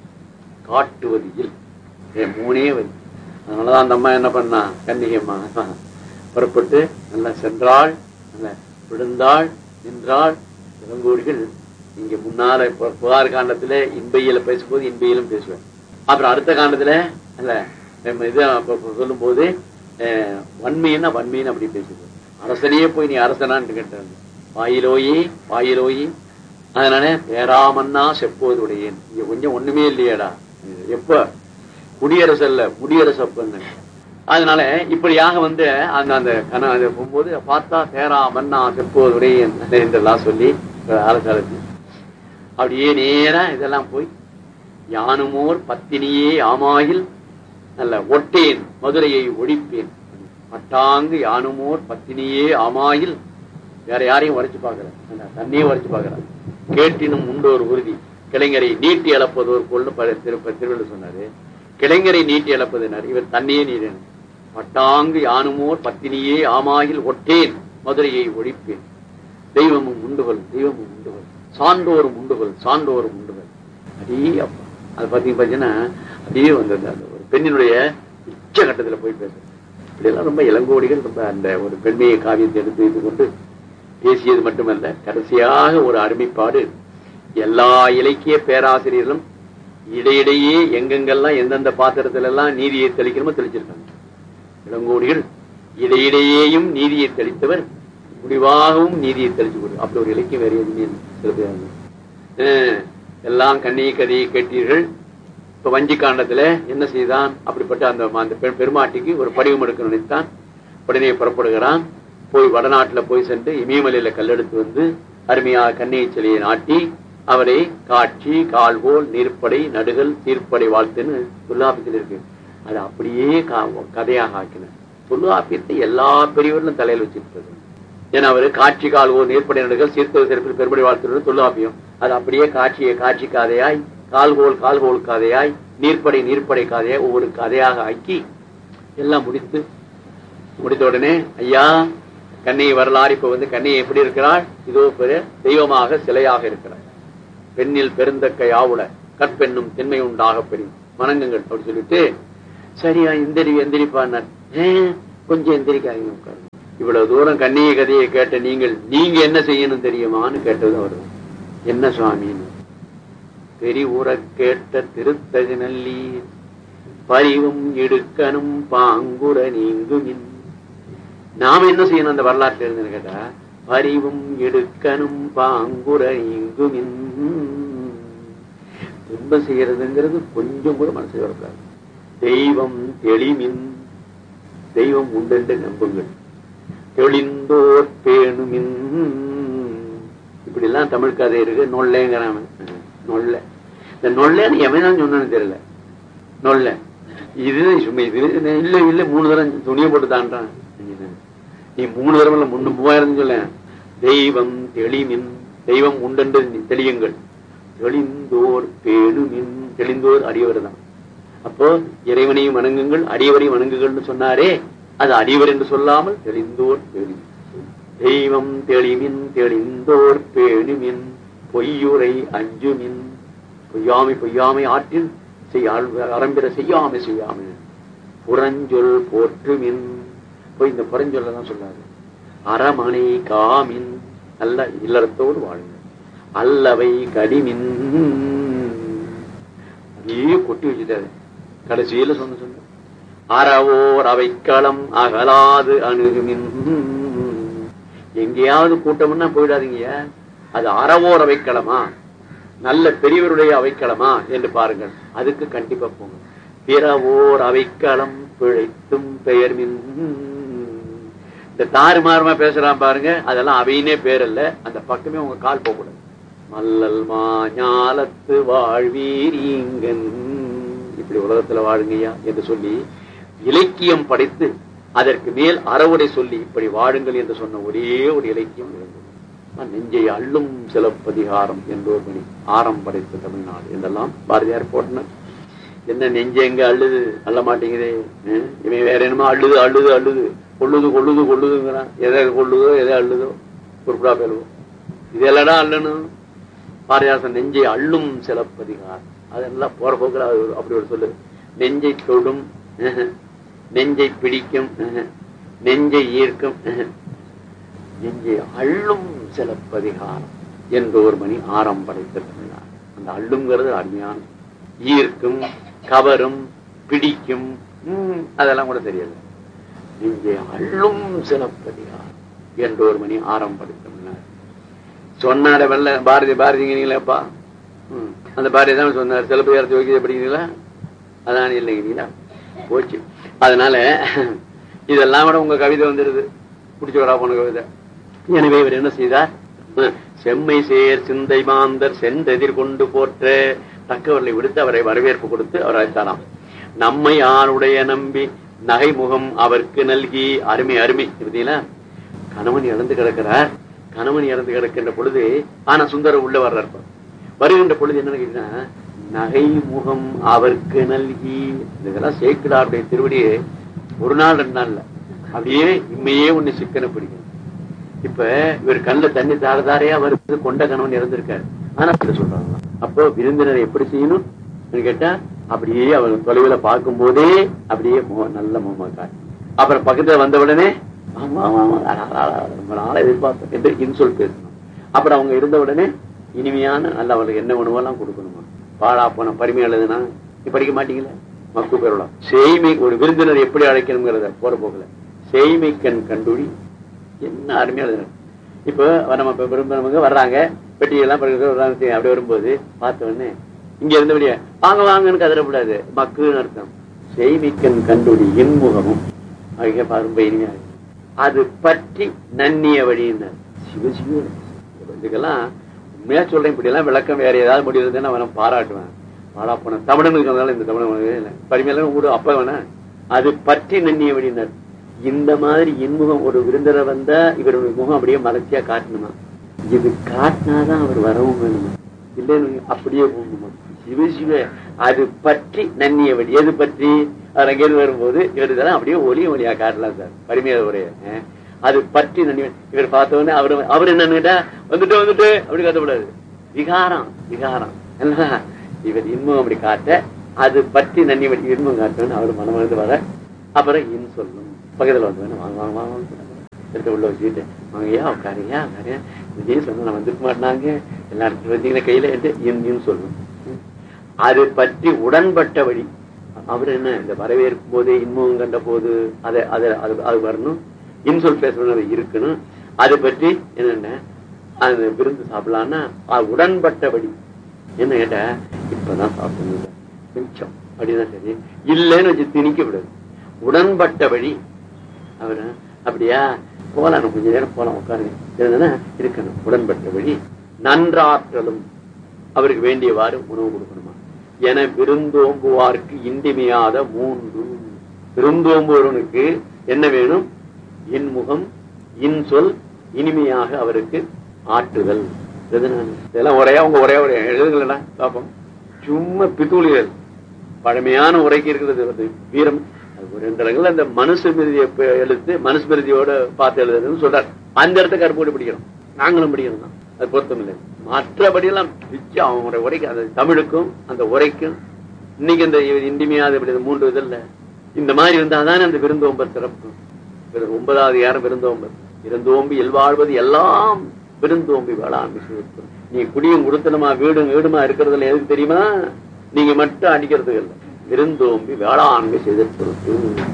காட்டுவதில் மூணே வருது. அதனாலதான் அந்த அம்மா என்ன பண்ணா, கன்னிகம்மா புறப்பட்டு நல்லா சென்றாள், நல்ல விழுந்தாள், நின்றாள். இளங்கோடிகள் இங்க முன்னால புகார் காண்டத்துல இன்பையில பேசும்போது இன்பையிலும் பேசுவேன். அப்புறம் அடுத்த காண்டத்துல அல்ல இது சொல்லும் போது வன்மைன்னா வன்மைன்னு அப்படி பேசுவேன். அரசனையே போய் நீ அரசனான்னு கேட்டாங்க. வாயிலோயி வாயிலோயி அதனால பேராமன்னா செப்போது உடையேன். இங்க கொஞ்சம் ஒண்ணுமே இல்லையாடா. எப்ப குடியரசு அல்ல முடியரசு அப்பன்னு. அதனால இப்படியாக வந்து அந்த அந்த கண போகும்போது பார்த்தா பேரா மன்னா செப்போது உடையேன் என்றெல்லாம் சொல்லி அரசாலத்து அப்படியே நேரா இதெல்லாம் போய் யானுமோர் பத்தினியே ஆமாயில் நல்ல ஒட்டேன் மதுரையை ஒழிப்பேன். பட்டாங்கு யானுமோர் பத்தினியே ஆமாயில் வேற யாரையும் உரைச்சு பாக்குறேன், தண்ணியே உரைச்சு பாக்குறேன். கேட்டினும் உண்டோர் உறுதி கிளைஞரை நீட்டி இழப்பதோர் கொள்ளு திருப்ப திருவள்ளுவர் சொன்னாரு. கிளைஞரை நீட்டி இழப்பதுனாரு, இவர் தண்ணியே நீரேன். பட்டாங்கு யானுமோர் பத்தினியே ஆமாயில் ஒட்டேன் மதுரையை ஒழிப்பேன். தெய்வமும் உண்டுகள் தெய்வமும் உண்டுகள் சான்றோரும் உண்டுகள் சான்றோரும் உண்டுகள். அப்படியே அப்பா அது பாத்தீங்க பாத்தீங்கன்னா அப்படியே வந்தது அந்த ஒரு பெண்ணினுடைய உச்சகட்டத்துல போய் பேசுறது. இப்படியெல்லாம் ரொம்ப இளங்கோடிகள் ரொம்ப அந்த ஒரு பெண்மையை காவியத்தை எடுத்து வைத்துக் கொண்டு பேசியது மட்டுமல்ல, கடைசியாக ஒரு அருமைப்பாடு. எல்லா இலக்கிய பேராசிரியர்களும் இடையிடையே எங்கெங்கெல்லாம் எந்தெந்த பாத்திரத்துல எல்லாம் நீதியை தெளிக்கணுமோ தெளிச்சிருக்காங்க. இளங்கோடிகள் இடையிடையேயும் நீதியை தெளித்தவர், முடிவாகவும் நீதியை தெளிச்சு கொடு. அப்படி ஒரு இலக்கியம் வேற எதுவுமே சில பேர் எல்லாம் கண்ணியை கதையை கேட்டீர்கள். இப்ப வஞ்சி காண்டத்துல என்ன செய்தான்? அப்படிப்பட்ட அந்த அந்த பெருமாட்டிக்கு ஒரு படிவம் எடுக்க நினைத்தான். உடனே புறப்படுகிறான். போய் வடநாட்டுல போய் சென்று இமயமலையில கல்லெடுத்து வந்து அருமையாக கண்ணியை சிலையை நாட்டி அவரை காட்சி கால்வோல் நீர்ப்படை நடுகள் தீர்ப்படை வாழ்த்துன்னு தொல்லாபியத்தில் இருக்கு. அது அப்படியே கதையாக ஆக்கினார். தொல்லாபியத்தை எல்லா பெரியவர்களும் தலையில் வச்சிருக்கிறது. ஏன்னா அவரு காட்சி கால்வோல் நீர்ப்படை நடுகள் சீர்த்தவ சிறப்பில் பெருமடை வாழ்த்து தொல்லாபியம். அது அப்படியே காட்சியை காட்சி கதையாய், கால்கோல் கால்கோல் கதையாய், நீர்ப்படை நீர்ப்படை கதையாய் ஒவ்வொரு கதையாக ஆக்கி எல்லாம் முடித்து முடித்த உடனே ஐயா கண்ணியை வரலாறு இப்ப வந்து கண்ணியை எப்படி இருக்கிறாள்? இதோ பெரிய தெய்வமாக சிலையாக இருக்கிறாள். பெண்ணில் பெருந்தக்கை ஆவுல கற்பெண்ணும் திண்மை உண்டாக பெறும் வணங்குங்கள் அப்படி சொல்லிட்டு சரியா எந்திரி எந்திரிப்பார். கொஞ்சம் எந்திரிக்காதீங்க உட்காரு. இவ்வளவு தூரம் கண்ணிய கதையை கேட்ட நீங்கள் நீங்க என்ன செய்யணும் தெரியுமான்னு கேட்டது அவரு. என்ன சுவாமின்னு. பெரிவுற கேட்ட திருத்தகு நல்லீர் பரிவும் இடுக்கணும் பாங்குற நீங்குமின். நாம என்ன செய்யணும் அந்த வரலாற்றுல இருந்து கேட்டா பரிவும் எடுக்கணும் பாங்குற நீங்குமின். துன்பம் செய்யறதுங்கிறது கொஞ்சம் கூட மனசு வரக்கூடாது. தெய்வம் தெளிமின், தெய்வம் உண்டென்று நம்புங்கள். தெளிந்தோர் பேணுமின். இப்படி எல்லாம் தமிழ் கதை இருக்கு. நொல்லைங்கிறான். நொல்ல இந்த நொல்லைன்னு எவன் சொன்னு தெரியல. நொல்ல இது சும்மா இது இல்ல இல்ல மூணு தரம் துணியை போட்டு தாண்டான். நீ மூணு தரம் இல்ல முன்னு மூவாயிரம் சொல்ல. தெய்வம் தெளிமின், தெய்வம் உண்டென்று தெளியுங்கள். தெளிந்தோர் பேணுமின், தெளிந்தோர் அடியவர் தான். அப்போ இறைவனையும் வணங்குங்கள் அடியவரையும் வணங்குகள்னு சொன்னாரே, அது அடியவர் என்று சொல்லாமல் தெளிந்தோர் பேணுமின். தெய்வம் தெளிமின் தெளிந்தோர் பேணுமின் பொய்யுரை அஞ்சுமின். பொய்யாமை பொய்யாமை ஆற்றில் அறம்பிற செய்யாமை செய்யாமை புறஞ்சொல் போற்றுமின். போய் இந்த புறஞ்சொல்லாம் சொல்லாது. அறமனை காமின், நல்ல இல்லறத்தோடு வாழுங்க. அல்லவை கடிமின், அப்படியே கொட்டி வச்சுட்டாரு. கடைசியில சொன்ன சொன்ன அறவோர் அவைக்களம் அகலாது அணுகுமின். எங்கேயாவது கூட்டம்னா போயிடாதீங்க. அது அறவோர் அவைக்களமா, நல்ல பெரியவருடைய அவைக்களமா என்று பாருங்கள். அதுக்கு கண்டிப்பா போங்க. பிறவோர் அவைக்களம் பிழைத்தும் பெயர் மின். இந்த தாறுமாறுமா பேசுறான் பாருங்க, அதெல்லாம் அவையினே பேர் அல்ல. அந்த பக்கமே உங்க கால் போகக்கூடாது. மல்லல் மாஞாலத்து வாழ்வீரீங்கன், இப்படி உலகத்துல வாழுங்கய்யா என்று சொல்லி இலக்கியம் படைத்து அதற்கு மேல் அறவுரை சொல்லி இப்படி வாழுங்கள் என்று சொன்ன ஒரே ஒரு இலக்கியம் இருந்தது. நெஞ்சை அள்ளும் சிலப்பதிகாரம் என்றோர் மணி ஆரம் படைத்த தமிழ்நாடு என்றெல்லாம் பாரதியார் போட்டனர். என்ன நெஞ்சை எங்க அள்ளுது, அள்ள மாட்டேங்குதே. இவன் வேற என்னமோ அள்ளுது அள்ளுது அள்ளுது கொள்ளுது கொள்ளுது கொள்ளுதுங்கிறான். எதை கொள்ளுதோ எதை அள்ளுதோ பொறுப்பா பேருவோம். இதெல்லாம் அள்ளணும். பாரதியாசன் நெஞ்சை அள்ளும் சிலப்பதிகாரம், அதெல்லாம் போற போக்குல அப்படி ஒரு சொல்லு. நெஞ்சை தொடும், நெஞ்சை பிடிக்கும், நெஞ்சை ஈர்க்கும், நெஞ்சை அள்ளும் சிலப்பதிகாரம் என்றோர் மணி ஆரம் படைத்த தமிழ்நாடு. அந்த அள்ளுங்கிறது அருமையான. ஈர்க்கும், கவரும், பிடிக்கும், உம் அதெல்லாம் கூட தெரியல. நெஞ்சை அள்ளும் சிலப்பதிகாரம் என்றோர் மணி ஆரம் படைத்த தமிழ்நாடு சொன்னார வெள்ள பாரதி பாரதிங்கிறீங்களேப்பா. அந்த பாரதி தான் சொன்னார். சிலப்பதிகாரத்தை வைக்க படிக்கிறீங்களா? அதான் இல்லைங்கிறீங்களா? போச்சு. அதனால இதெல்லாம் விட உங்க கவிதை வந்துடுது. பிடிச்ச வரா போன கவிதை. எனவே இவர் என்ன செய்தார்? செம்மை சேர் சிந்தை மாந்தர் சென்றெதிர் கொண்டு போற்ற தக்கவர்களை விடுத்து அவரை வரவேற்பு கொடுத்து அவர் அழைத்தாராம். நம்மை ஆளுடைய நம்பி நகை முகம் அவருக்கு நல்கி. அருமை அருமை. பார்த்தீங்களா? கணவன் இறந்து கிடக்கிறார். கணவன் இறந்து கிடக்கின்ற பொழுது ஆனா சுந்தரம் உள்ள வர்றார். வருகின்ற பொழுது என்னன்னு கேட்டீங்கன்னா நகை முகம் அவருக்கு நல்கி. இதெல்லாம் சேக்கிடாருடைய திருவடியே ஒரு நாள் ரெண்டு நாள்ல அப்படியே இம்மையே ஒண்ணு சிக்கன பிடிக்கும். இப்ப இவர் கண்ணுல தண்ணி தாரதாரையா வருது. கொண்ட கணவன் இறந்திருக்காரு. ஆனா சொல்றாங்க. அப்போ விருந்தினரை எப்படி செய்யணும் கேட்டா அப்படியே அவர் தொலைவுல பார்க்கும் போதே அப்படியே நல்ல முகமா காட்டு. அப்புறம் பக்கத்துல வந்த உடனே ஆமா ஆமா ரொம்ப நாளை எதிர்பார்த்தோம் என்று இன்சொல் பேசணும். அப்புறம் அவங்க இருந்த உடனே இனிமையான நல்ல அவளுக்கு என்ன உணவெல்லாம் கொடுக்கணுமா. பாழா போன பரிமையாளதுன்னா நீ படிக்க மாட்டீங்களா? மக்கு பெறலாம். செய்மை ஒரு விருந்தினர் எப்படி அழைக்கணுங்கிறத போற போகல. செய்மைக்கண் கண்டுடி என்ன அருமையான. இப்ப நம்ம விரும்பினவங்க வர்றாங்க, பெட்டியெல்லாம் அப்படி வரும்போது பார்த்த உடனே இங்க இருந்தபடியா வாங்க வாங்கன்னு கதறக்கூடாது. மக்குன்னு அர்த்தம். செய்மிக்கண் கண்டுடி இன்முகமும் அதுக்கு ரொம்ப இனிமையா இருக்கு. அது பற்றி நன்னிய வழியினர். சிவசிவ இதுக்கெல்லாம் உண்மையா சொல்றேன். இப்படி எல்லாம் விளக்கம் வேற ஏதாவது முடிவு நான் பாராட்டுவேன். பாடா போன தமிழன் இருக்கிறதுனால இந்த தமிழ் பரிமையில கூட அப்ப வேணா அது பற்றி நன்னிய வழியினர். இந்த மாதிரி இன்முகம் ஒரு விருந்தரை வந்தா இவருடைய முகம் அப்படியே மலர்ச்சியா காட்டணுமா? இது காட்டினாதான் அவர் வரவும் வேணுமா? இல்லைன்னு அப்படியே போகணுமா? சிவ சிவ அது பற்றி நன்னிய வழி. எது பற்றி அவர் அங்கேயிருந்து வரும்போது இவர் இதெல்லாம் அப்படியே ஒலிய ஒலியா காட்டலாம் சார். பரிமையாத உரைய அது பற்றி நன்னிய. இவர் பார்த்தவொடனே அவரு அவர் என்னன்னு கேட்டா வந்துட்டு வந்துட்டு அப்படி கத்தக்கூடாது. விகாரம் விகாரம். இவர் இன்பம் அப்படி காட்ட அது பற்றி நன்னி வடி இன்பம் காட்டணும்னு அவர் மனமருந்து வர அப்புறம் இன் சொல்லும். பக்கத்தில் வந்து வேணும் வாங்க வாங்க வாங்க எடுத்து உள்ள வச்சுக்கிட்டு வாங்கய்யா உட்காரியா உட்காரியா விஜய் சொன்ன நான் வந்துக்க மாட்டாங்க எல்லாரும் வந்தீங்கன்னா கையில எடுத்து இன் இன் சொல்லும். அது பற்றி உடன்பட்ட வழி அவர் என்ன இந்த வரவேற்கும் போதே இன்பம் கண்ட போது அதை அதை அது அது வரணும். இன்சொல் பேசணும் இருக்கணும். அதை பற்றி என்னென்ன அது விருந்து சாப்பிடலான்னா உடன்பட்டபடி என்ன கேட்ட இப்பதான் சாப்பிடணும் மிச்சம் அப்படிதான் சரி இல்லைன்னு வச்சு திணிக்க விடாது. உடன்பட்டபடி அவரு அப்படியா போலாம் கொஞ்ச நேரம் போலாம் உட்காருங்க இருக்கணும். உடன்பட்டபடி நன்றாற்றலும் அவருக்கு வேண்டியவாறு உணவு கொடுக்கணுமா என விருந்தோம்புவார்க்கு இன்றிமையாத மூன்று. விருந்தோம்புவனுக்கு என்ன வேணும்? இன்முகம் இன்சொல் இனிமையாக அவருக்கு ஆற்றுதல். இதெல்லாம் உரையா உங்க உரையா உரையா எழுதுங்களா பாப்போம். சும்மா பித்தூளிகள் பழமையான உரைக்கு இருக்கிறது வீரம். அது ரெண்டு இடங்கள்ல அந்த மனுஸ்மிருதியை எழுத்து மனுஸ்மிருதியோட பார்த்து எழுதுறதுன்னு சொல்றாரு. அந்த இடத்த கருப்போடு பிடிக்கிறோம். நாங்களும் பிடிக்கிறோம் தான். அது பொருத்தம் இல்லை. மற்றபடியெல்லாம் பிச்சு அவங்களுடைய உரைக்கு அந்த தமிழுக்கும் அந்த உரைக்கும் இன்னைக்கு இந்த இன்றிமையாத மூன்று இதில் இந்த மாதிரி இருந்தால்தானே அந்த விருந்தோம்பர் சிறப்பு. ஒன்பதாவது யாரும் விருந்தோம்பர் விருந்தோம்பி எல்வாழ்வது எல்லாம் விருந்தோம்பி வேளாண்மை செய்வது. நீ குடியும் கொடுத்தனமா வீடும் வீடுமா இருக்கிறதுல எதுக்கு தெரியுமா? நீங்க மட்டும் அடிக்கிறதுக்கு இல்லை. விருந்தோம்பி வேளாண்மை செய்த பொறுப்பு.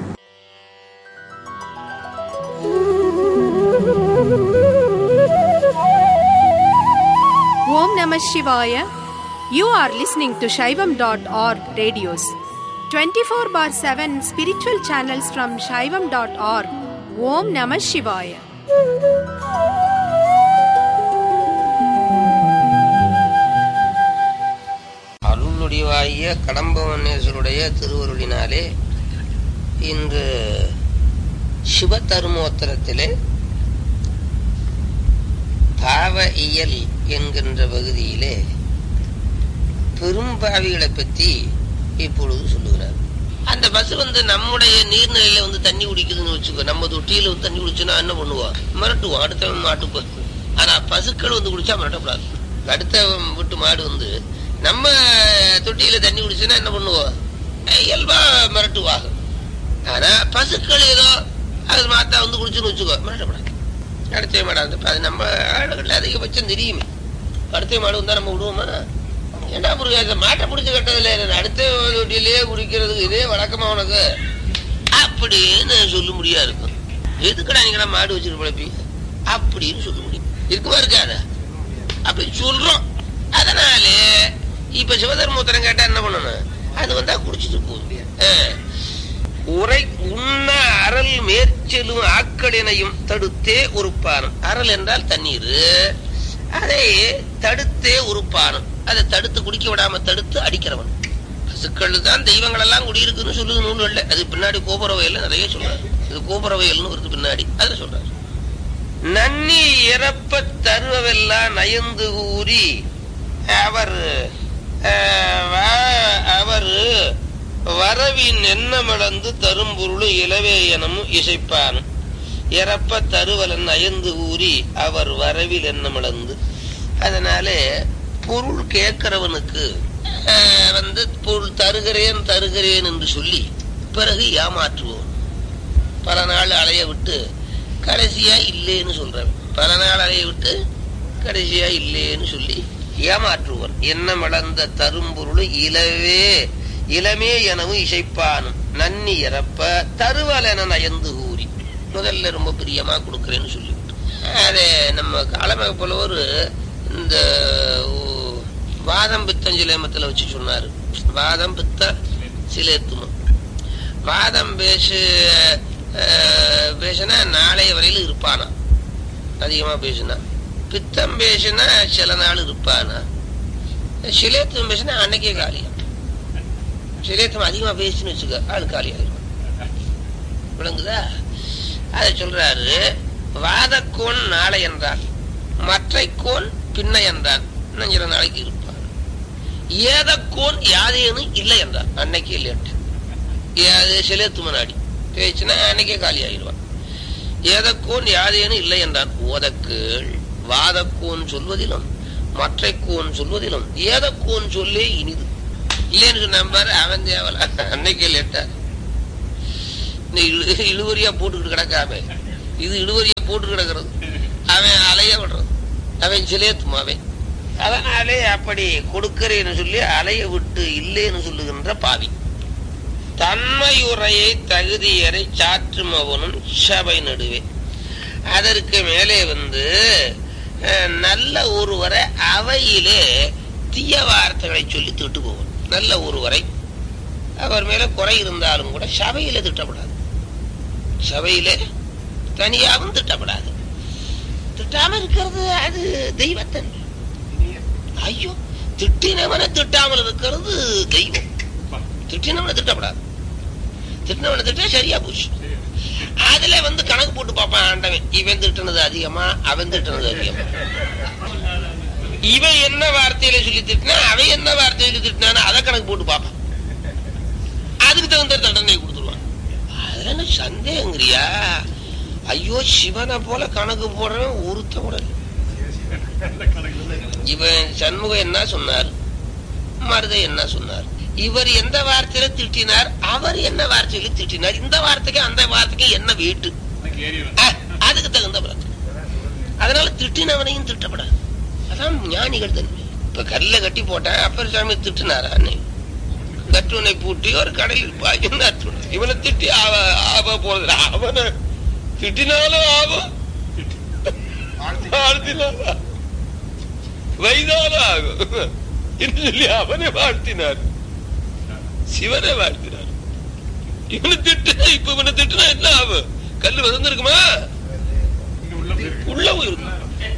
Om Namah Shivaya. You are listening to Shaivam dot org radios. twenty-four bar seven spiritual channels from Shaivam dot org. Om Namah Shivaya. அருளுடையவாகிய கடம்பவனேஸ்வருடைய திருவருளினாலே இன்று சிவதர்மோத்தரத்திலே பாவ இயல் என்கின்ற பகுதியிலே பெரும்பாவிகளை பற்றி இப்பொழுது சொல்லுகிறார். அந்த பசு வந்து நம்முடைய நீர்நிலையில வந்து தண்ணி குடிக்குதுன்னு வச்சுக்கோ. நம்ம தொட்டியில வந்து தண்ணி குடிச்சோன்னா என்ன பண்ணுவோம்? மிரட்டுவோம். அடுத்த மாட்டு பசு. ஆனா பசுக்கள் வந்து குடிச்சா மிரட்டக்கூடாது. அடுத்த வீட்டு மாடு வந்து நம்ம தொட்டியில தண்ணி குடிச்சோன்னா என்ன பண்ணுவோம்? இயல்பா மிரட்டுவாங்க. ஆனா பசுக்கள் ஏதோ அது மாத்தா வந்து குடிச்சுன்னு வச்சுக்கோ, மிரட்டக்கூடாது. அடுத்த மாடு அது நம்ம ஆடுகள்ல அதிகபட்சம் தெரியுமே. அடுத்த மாடு வந்தா நம்ம விடுவோமா? ஏன்னா மாட்டை பிடிச்சு கட்டதில்ல, அடுத்த தொட்டிலேயே குடிக்கிறதுக்கு இதே வழக்கமா உனக்கு அப்படின்னு சொல்ல முடியா இருக்கும். எதுக்கடா நீங்க மாடு வச்சுட்டு பழப்பீங்க அப்படின்னு சொல்ல முடியும். இருக்குமா இருக்காத அப்படி சொல்றோம். அதனாலே இப்ப சிவதர்மோத்தரம் கேட்டா என்ன பண்ணணும்? அது வந்தா குடிச்சிட்டு போகுது. உரை உண்ண அறல் மேற்செலும் ஆக்கடினையும் தடுத்தே உறுப்பானும். அறல் என்றால் தண்ணீர். அதை தடுத்தே உறுப்பானும். அதை தடுத்து குடிக்க விடாம தடுத்து அடிக்கிறவன். பசுக்கள் தான் தெய்வங்கள் எல்லாம் குடியிருக்குன்னு சொல்லுது நூல். அது பின்னாடி கோபுரவையில் நிறைய சொல்றாரு. இது கோபுரவையல்னு வருது பின்னாடி. அதுல சொல்றாரு நன்னி இறப்ப தருவவெல்லாம் நயந்து கூறி அவர் அவர் வரவின் எண்ணமிழந்து தரும் பொருளும் இளவே எனமும் இசைப்பானும். இறப்ப தருவலன் அயந்து ஊறி அவர் வரவில் எண்ணமிழந்து. அதனால பொருள் கேட்கிறவனுக்கு வந்து பொருள் தருகிறேன் தருகிறேன் என்று சொல்லி பிறகு ஏமாற்றுவோம். பல நாள் அலைய விட்டு கடைசியா இல்லேன்னு சொல்றவன். பல நாள் அலைய விட்டு கடைசியா இல்லேன்னு சொல்லி ஏமாற்றுவோம். எண்ணமிழந்த தரும் பொருளும் இளவே இளமே எனவும் இசைப்பானும். நன்னி இறப்ப தருவலன நயந்து ஊறி. முதல்ல ரொம்ப பிரியமா கொடுக்கறேன்னு சொல்லிவிட்டு அதே நம்ம காலமாக போல ஒரு இந்த வாதம் பித்தம் சிலேமத்துல வச்சு சொன்னாரு. வாதம் பித்த சிலேத்துமம். வாதம் பேசு பேசுனா நாளைய வரையில இருப்பானா, அதிகமா பேசுனா. பித்தம் பேசுனா சில நாள் இருப்பானா. சிலேத்தும் பேசுனா அன்னைக்கே காலியா. சிலேத்தம் அதிகமா பேசுன்னு வச்சுக்க ஆளு காலியாயிரும். விளங்குதா? அதை சொல்றாரு. வாதக்கோன் நாளை என்றான், மற்றைக்கோன் பின்ன என்றான். இன்னும் சில நாளைக்கு இருப்பான். ஏதக்கோன் யாதேன்னு இல்லை என்றான், அன்னைக்கு இல்லையாட்டு. சிலேத்து முன்னாடி பேச்சுன்னா அன்னைக்கே காலி ஆயிடுவான். ஏதக்கோன் யாதேன்னு இல்லை என்றான். ஓதக்கேள் வாதக்கோன் சொல்வதிலும் மற்ற கோன் சொல்வதிலும் ஏத கோன் சொல்லே இனிது. இல்லைன்னு சொன்ன பாரு அவன் தேவல அன்னைக்கே லேட்டா இழுவரியா போட்டுக்கிட்டு கிடக்காம இது இழுவரியா போட்டு கிடக்கிறது. அவன் அலைய விடுறது, அவன் சிலேத்தும் அவன். அதனாலே அப்படி கொடுக்கிறேன்னு சொல்லி அலைய விட்டு இல்லைன்னு சொல்லுகின்ற பாவி. தன்மையுரையை தகுதியரை சாற்றும் அவனும் சபை நடுவே. அதற்கு மேலே வந்து நல்ல ஒருவரை அவையிலே தீய வார்த்தைகளை சொல்லி திட்டு போவன். நல்ல ஒருவரை அவர் மேல குறை இருந்தாலும் கூட சபையில திட்டப்படாது, சபையிலே தனியாகவும் திட்டப்படாது. திட்டாம இருக்கிறது அது தெய்வத்தன்மை. ஐயோ, திட்டினவனை திட்டாமல் இருக்கிறது தெய்வம். திட்டினவனை திட்டப்படாது, திட்டினவனை திட்ட சரியா போச்சு. அதுல வந்து கணக்கு போட்டு பார்ப்பான் ஆண்டவன், இவன் திட்டினது அதிகமா அவன் திட்டினது அதிகமா, இவன் என்ன வார்த்தையில சொல்லி திட்டினா அவன் என்ன வார்த்தையில திட்டினான்னு அதை கணக்கு போட்டு பார்ப்பான். அதுக்கு தகுந்த தண்டனை கொடுத்துருவான். அதுல என்ன சந்தேகங்கிறியா? ஐயோ, சிவனை போல கணக்கு போடுறவன் ஒருத்த கூட. இவன் சண்முகம் என்ன சொன்னார், மருதை என்ன சொன்னார், இவர் எந்த வார்த்தையில திட்டினார், அவர் என்ன வார்த்தையில திட்டினார், இந்த வார்த்தைக்கு அந்த வார்த்தைக்கு என்ன வீட்டு, அதுக்கு தகுந்த. அதனால திட்டினவனையும் திட்டப்படாது. அதான் ஞானிகள் தன்மை. இப்ப கல்ல கட்டி போட்டேன் அப்பர் சாமி திட்டினாரா? கட்டுனை பூட்டி ஒரு கடையில் பாய்ச்சி இவனை திட்டி ஆவ போறது. அவனை திட்டினாலும் ஆகும், வைதாலும் ஆகும் என்று சொல்லி அவனை வாழ்த்தினார், சிவனை வாழ்த்தினார். இவனை திட்டு இப்ப இவனை திட்டுனா என்ன ஆகும்? கல்லு வந்திருக்குமா? உள்ள போயிருக்கும்.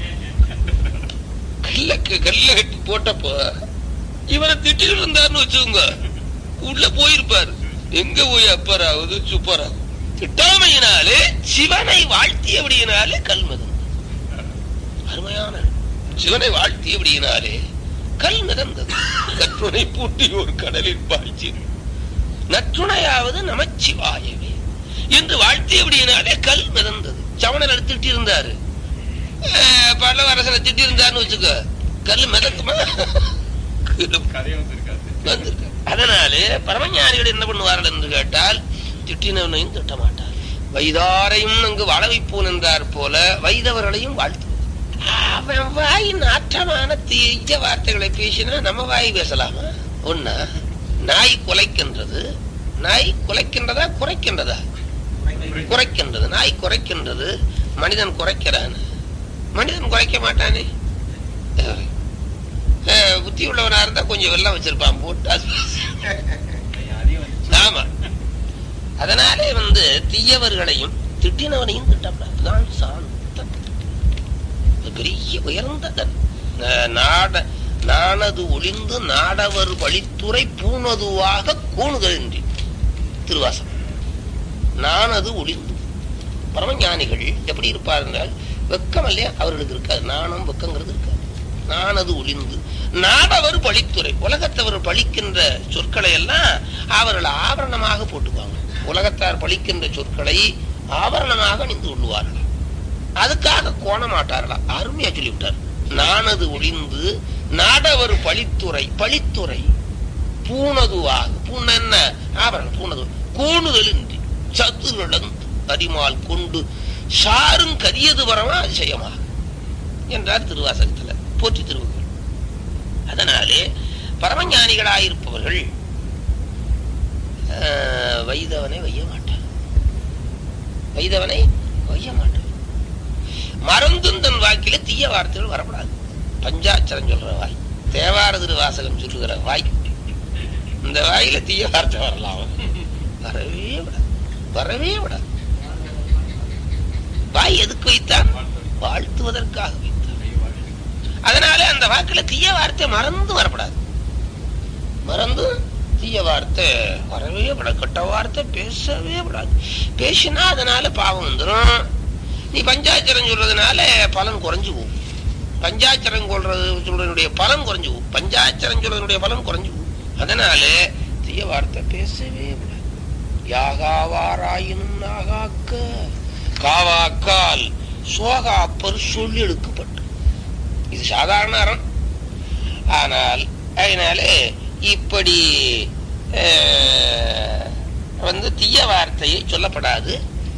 கல்ல கல்ல கட்டி போட்டப்போ இவனை திட்டிட்டு இருந்தாருன்னு வச்சுக்கோங்க, உள்ள போயிருப்பாரு. எங்க போய் அப்பராகுது சுப்பராகும். திட்டாமையினாலே சிவனை வாழ்த்தியபடியினாலே கல் மிதந்தது. அருமையான சிவனை வாழ்த்தியபடியினாலே கல் மிதந்தது. கற்றுணை பூட்டி ஒரு கடலில் பாய்ச்சி நற்றுணையாவது நமச்சிவாயவே என்று வாழ்த்தியபடியினாலே கல் மிதந்தது. சவணர் திட்டி இருந்தாரு, பல்லவரசனை திட்டி இருந்தாருன்னு வச்சுக்க, கல் மிதக்குமா? வந்திருக்க. அதனாலே பரமஞானிகள் என்ன பண்ணுவார்கள் என்று கேட்டால் திட்டினவனையும் திட்ட மாட்டார். வைதாரையும் அங்கு வாழ வைப்போன் என்றார் போல வைதவர்களையும் வாழ்த்து. அவன் வாய் நாற்றமான தீய வார்த்தைகளை பேசினா நம்ம வாய் பேசலாமா? ஒன்னா, நாய் குலைக்கின்றது. நாய் குலைக்கின்றதா குறைக்கின்றதா? குறைக்கின்றது. நாய் குறைக்கின்றது, மனிதன் குறைக்கிறான். மனிதன் குறைக்க மாட்டானே. புத்தி உள்ளவனா இருந்தா கொஞ்சம் வெள்ளம் வச்சிருப்பான் போட்டு. ஆமா, அதனாலே வந்து தீயவர்களையும் திட்டினவனையும் திட்டப்படாது. சாந்தம் பெரிய உயர்ந்த நாட நானது ஒளிந்து நாடவர் வழித்துறை பூணதுவாக கூணுதல் திருவாசம். நானது ஒளிந்து பரமஞானிகள் எப்படி இருப்பார் என்றால் வெக்கம் இல்லையா அவர்களுக்கு இருக்காது, நாணம் வெக்கங்கிறது இருக்காது. நானது ஒளிந்து நாடவர் பழித்துறை, உலகத்தவர் பழிக்கின்ற சொற்களை எல்லாம் அவர்கள் ஆபரணமாக போட்டுக்குவாங்க. உலகத்தார் பழிக்கின்ற சொற்களை ஆபரணமாக அணிந்து கொள்ளுவார்கள். அதுக்காக கோண மாட்டார்களா? அருமையா சொல்லிவிட்டார். நானது ஒளிந்து நாடவர் பழித்துறை, பழித்துறை பூணதுவாக, பூண என்ன ஆபரணம், பூணது கூணுதல் இன்றி சத்து நடந்து அரிமால் கொண்டு சாரும் கரியது வரமா அதிசயமாக என்றார் திருவாசகத்துல போற்றி திருவுகள். அதனாலே பரமஞானிகளாயிருப்பவர்கள் வைதவனை வைய மாட்டார், வைதவனை வைய மாட்டார். மறந்தும் தன் வாக்கில தீய வார்த்தைகள் வரப்படாது. பஞ்சாட்சரம் சொல்ற வாய், தேவார திருவாசகம் சொல்லுகிற வாய், இந்த வாயில தீய வார்த்தை வரலாம், வரவே விடாது, வரவே விடாது. வாய் எதுக்கு வைத்தான்? வாழ்த்துவதற்காக வைத்தான். அதனால அந்த வாக்குல தீய வார்த்தை மறந்து வரப்படாது. மறந்து தீய வார்த்தை வரவே விடாது. கெட்ட வார்த்தை பேசவே விடாது. பேசினா அதனால பாவம் வந்துடும். நீ பஞ்சாட்சரம் சொல்றதுனால பலன் குறைஞ்சு போகும். பஞ்சாட்சரம் சொல்றது சொல்றதுடைய பலன் குறைஞ்சு போகும். பஞ்சாட்சரம் சொல்றதுடைய பலன் குறைஞ்சு போகும். அதனால தீய வார்த்தை பேசவே விடாது. யாகாவாராயினும் நாகாக்க காவாக்கால் சோகாப்பர் சொல்லி எடுக்கப்பட்டு. இது சாதாரண அறம். ஆனால் அதனாலே இப்படி வந்து தீய வார்த்தையை சொல்லப்படாது.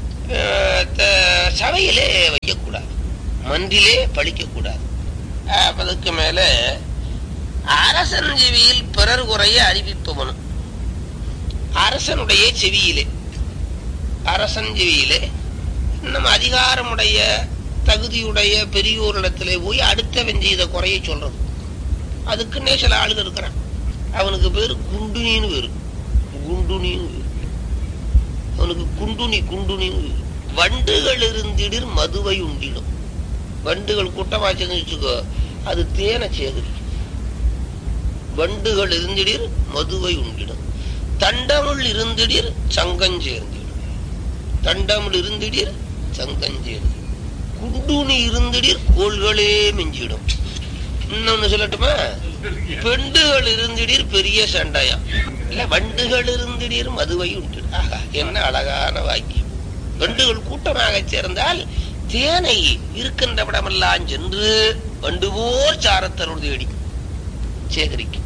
சபையிலே வைக்கக்கூடாது, மன்றிலே பழிக்கக்கூடாது. அதுக்கு மேல அரசன் செவியில் பிறர் குறைய அறிவிப்பவனும், அரசனுடைய செவியிலே அரசன் செவியிலே நம்ம அதிகாரமுடைய தகுதியுடைய பெரியோரிடத்திலே போய் அடுத்தவன் செய்த குறைய சொல்றது. அதுக்குன்னே சில ஆளுகள் இருக்கிறான். அவனுக்கு பேரு குண்டுனின்னு பேரு, குண்டுனின்னு பேரு அவனுக்கு குண்டுனி குண்டுனின்னு பேரு. வண்டுகள் இருந்திடிர் மதுவை உண்டிடும். வண்டுகள் கூட்டமாச்சுன்னு வச்சுக்கோ, அது தேனை சேகரிக்கும். வண்டுகள் இருந்திடிர் மதுவை உண்டிடும். தண்டமுள் இருந்திடிர் சங்கஞ்சேர்ந்திடும். தண்டமுள் இருந்திடிர் சங்கஞ்சேர்ந்திடும். குண்டுனி இருந்திடிர் கோள்களே மிஞ்சிடும். இன்னொன்னு சொல்லட்டுமா? பெண்டுகள் இருந்திடிர் பெரிய சண்டையா இல்ல, வண்டுகள் இருந்திடிர் மதுவை உண்டு. ஆஹா, என்ன அழகான வாக்கியம். வண்டுகள் கூட்டமாக சேர்ந்தால் தேனை இருக்கின்ற விடமெல்லாம் சென்று வண்டு போல் சாரத்தருள் தேடி சேகரிக்கும்.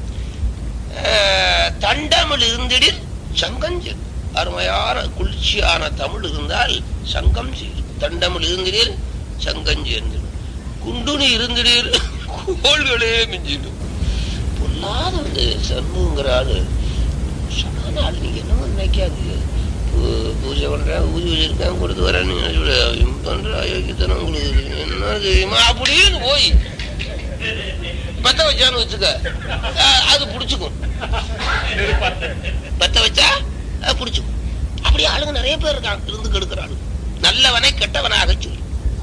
தண்டமிழ் இருந்திடில் சங்கஞ்செல். அருமையான குளிர்ச்சியான தமிழ் இருந்தால் சங்கம் செய்யும். தண்டமிழ் இருந்திடில் சங்கம் சேர்ந்திடும். குண்டுனி இருந்திடில் கோள்களே மிஞ்சிடும். பொல்லாத சண்முங்கிற ஆளு சொன்ன ஆள். நீங்க என்னமோ நினைக்காது. பூஜை பண்ற பூஜை வச்சிருக்கேன் கொடுத்து வர பண்ற அயோக்கியத்தனம் உங்களுக்கு என்ன தெரியுமா அப்படின்னு போய் பத்த வச்சான்னு வச்சுக்க, அது புடிச்சுக்கும். பத்த வச்சா புடிச்சுக்கும். அப்படி ஆளுங்க நிறைய பேர் இருக்காங்க, இருந்து கெடுக்கிற ஆளு. நல்லவனை கெட்டவனாக சொல்லு.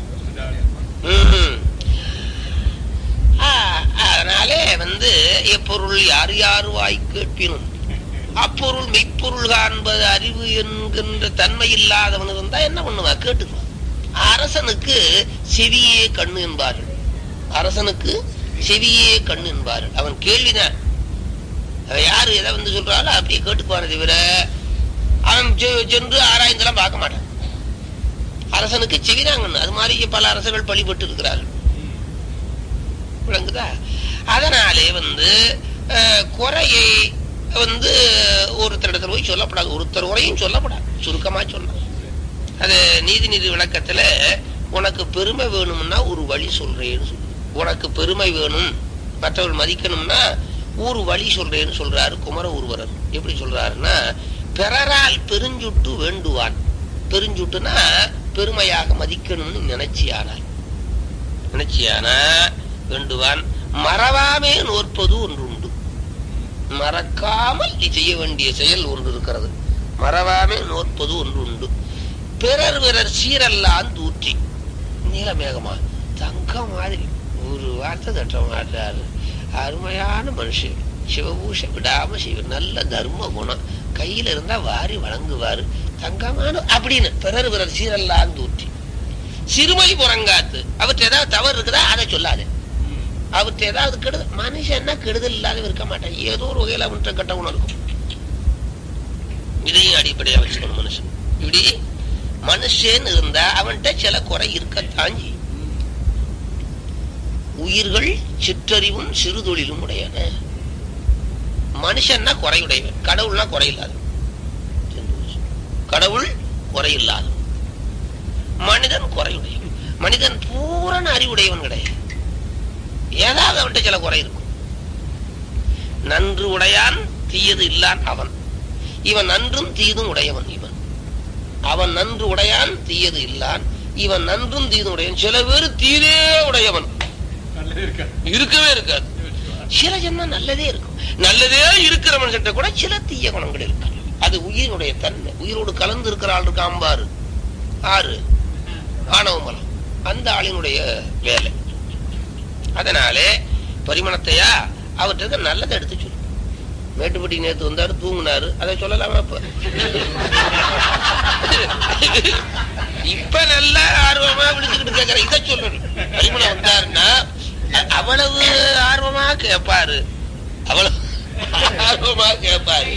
அதனாலே வந்து எப்பொருள் யார் யார் வாய் கேட்பினும் அப்பொருள் மெய்ப்பொருள் காண்பது அறிவு என்கின்ற தன்மை இல்லாதவன் இருந்தா என்ன பண்ணுவா? கேட்டுக்குவான். அரசனுக்கு செவியே கண்ணு என்பார்கள். அரசனுக்கு செவியே கண்ணு என்பார்கள். அவன் கேள்விதான். அவன் யாரு எதை வந்து சொல்றாளோ அப்படியே கேட்டுக்குவான தவிர அவன் சென்று ஆராய்ந்தெல்லாம் பார்க்க மாட்டான். அரசனுக்கு செவிதான் கண்ணு. அது மாதிரி பல அரசர்கள் பழிபட்டு இருக்கிறார்கள். விளங்குதா? அதனாலே வந்து குறையை வந்து ஒருத்தரிடத்துல போய் சொல்லப்படாது. ஒருத்தர் உரையும் சொல்லப்படாது, சுருக்கமா சொன்ன. அது நீதி நீதி விளக்கத்துல உனக்கு பெருமை வேணும்னா ஒரு வழி சொல்றேன்னு சொல்லு. உனக்கு பெருமை வேணும், மற்றவர்கள் மதிக்கணும்னா ஒரு வழி சொல்றேன்னு சொல்றாரு குமர ஒருவரர். எப்படி சொல்றாருன்னா, பிறரால் பெருஞ்சுட்டு வேண்டுவான். பெருஞ்சுட்டுனா பெருமையாக மதிக்கணும்னு நினைச்சியானால் நினைச்சியானா வேண்டுவான். மறவாமே நோற்பது ஒன்று உண்டு. மறக்காமல் நீ செய்ய வேண்டிய செயல் ஒன்று இருக்கிறது. மறவாமே நோற்பது ஒன்று உண்டு. பிறர் பிறர் சீரெல்லாம் தூற்றி நீலமேகமா தங்க மாதிரி ஒரு வார்த்தை தட்ட மாட்டாரு. அருமையான மனுஷன், சிவபூஷம் விடாம செய்வார். நல்ல தர்ம குணம், கையில இருந்தா வாரி வழங்குவாரு. தங்கமான அப்படின்னு பிறர் பிறர் சீரெல்லாம் தூற்றி. சிறுமை புறங்காத்து. அவற்றை ஏதாவது தவறு இருக்குதா அதை சொல்லாது. அவற்றை ஏதாவது கெடுதல், மனுஷன்னா கெடுதல் இல்லாத இருக்க மாட்டான். ஏதோ ஒரு வகையில அவன்கிட்ட கெட்ட குணம் இருக்கும். இதையும் அடிப்படையா வச்சுக்கணும். மனுஷன் இப்படி மனுஷன் இருந்தா அவன்கிட்ட சில குறை இருக்கத்தான் செய்யும். உயிர்கள் சிற்றறிவும் சிறு தொழிலும் உடையன. மனுஷன்னா குறையுடையவன், கடவுள்னா குறையில்லாத. கடவுள் குறையில்லாத, மனிதன் குறையுடையவன். மனிதன் பூரண அறிவுடையவன் கிடையாது. ஏதாவது அவன்கிட்ட சில குறை இருக்கும். நன்று உடையான் தீயது இல்லான் அவன். இவன் நன்றும் தீதும் உடையவன். இவன் அவன் நன்று உடையான் தீயது இல்லான். இவன் நன்றும் தீதும் உடையவன். சில பேர் தீதே உடையவன் இருக்கவே இருக்காது. சில ஜென்மம் நல்லதே இருக்கும். நல்லதே இருக்கிற மனுஷன் கூட சில தீய குணங்கள் இருக்கு. அது உயிரினுடைய தன்மை. உயிரோடு கலந்து இருக்கிற ஆள் இருக்கான் பாரு, ஆறு ஆணவ மலம், அந்த ஆளினுடைய வேலை. அதனாலே பரிமணத்தையா அவற்றுக்கு நல்லதை எடுத்து சொல்லு. மேட்டுப்பட்டி நேற்று வந்தாரு, தூங்குனாரு, அதை சொல்லலாமா? இப்ப இப்ப நல்ல ஆர்வமா விழிச்சுக்கிட்டு கேட்கற இதை சொல்லணும். பரிமணம் வந்தாருன்னா அவ்வளவு ஆர்வமா கேட்பாரு, அவ்வளவு ஆர்வமா கேட்பாரு.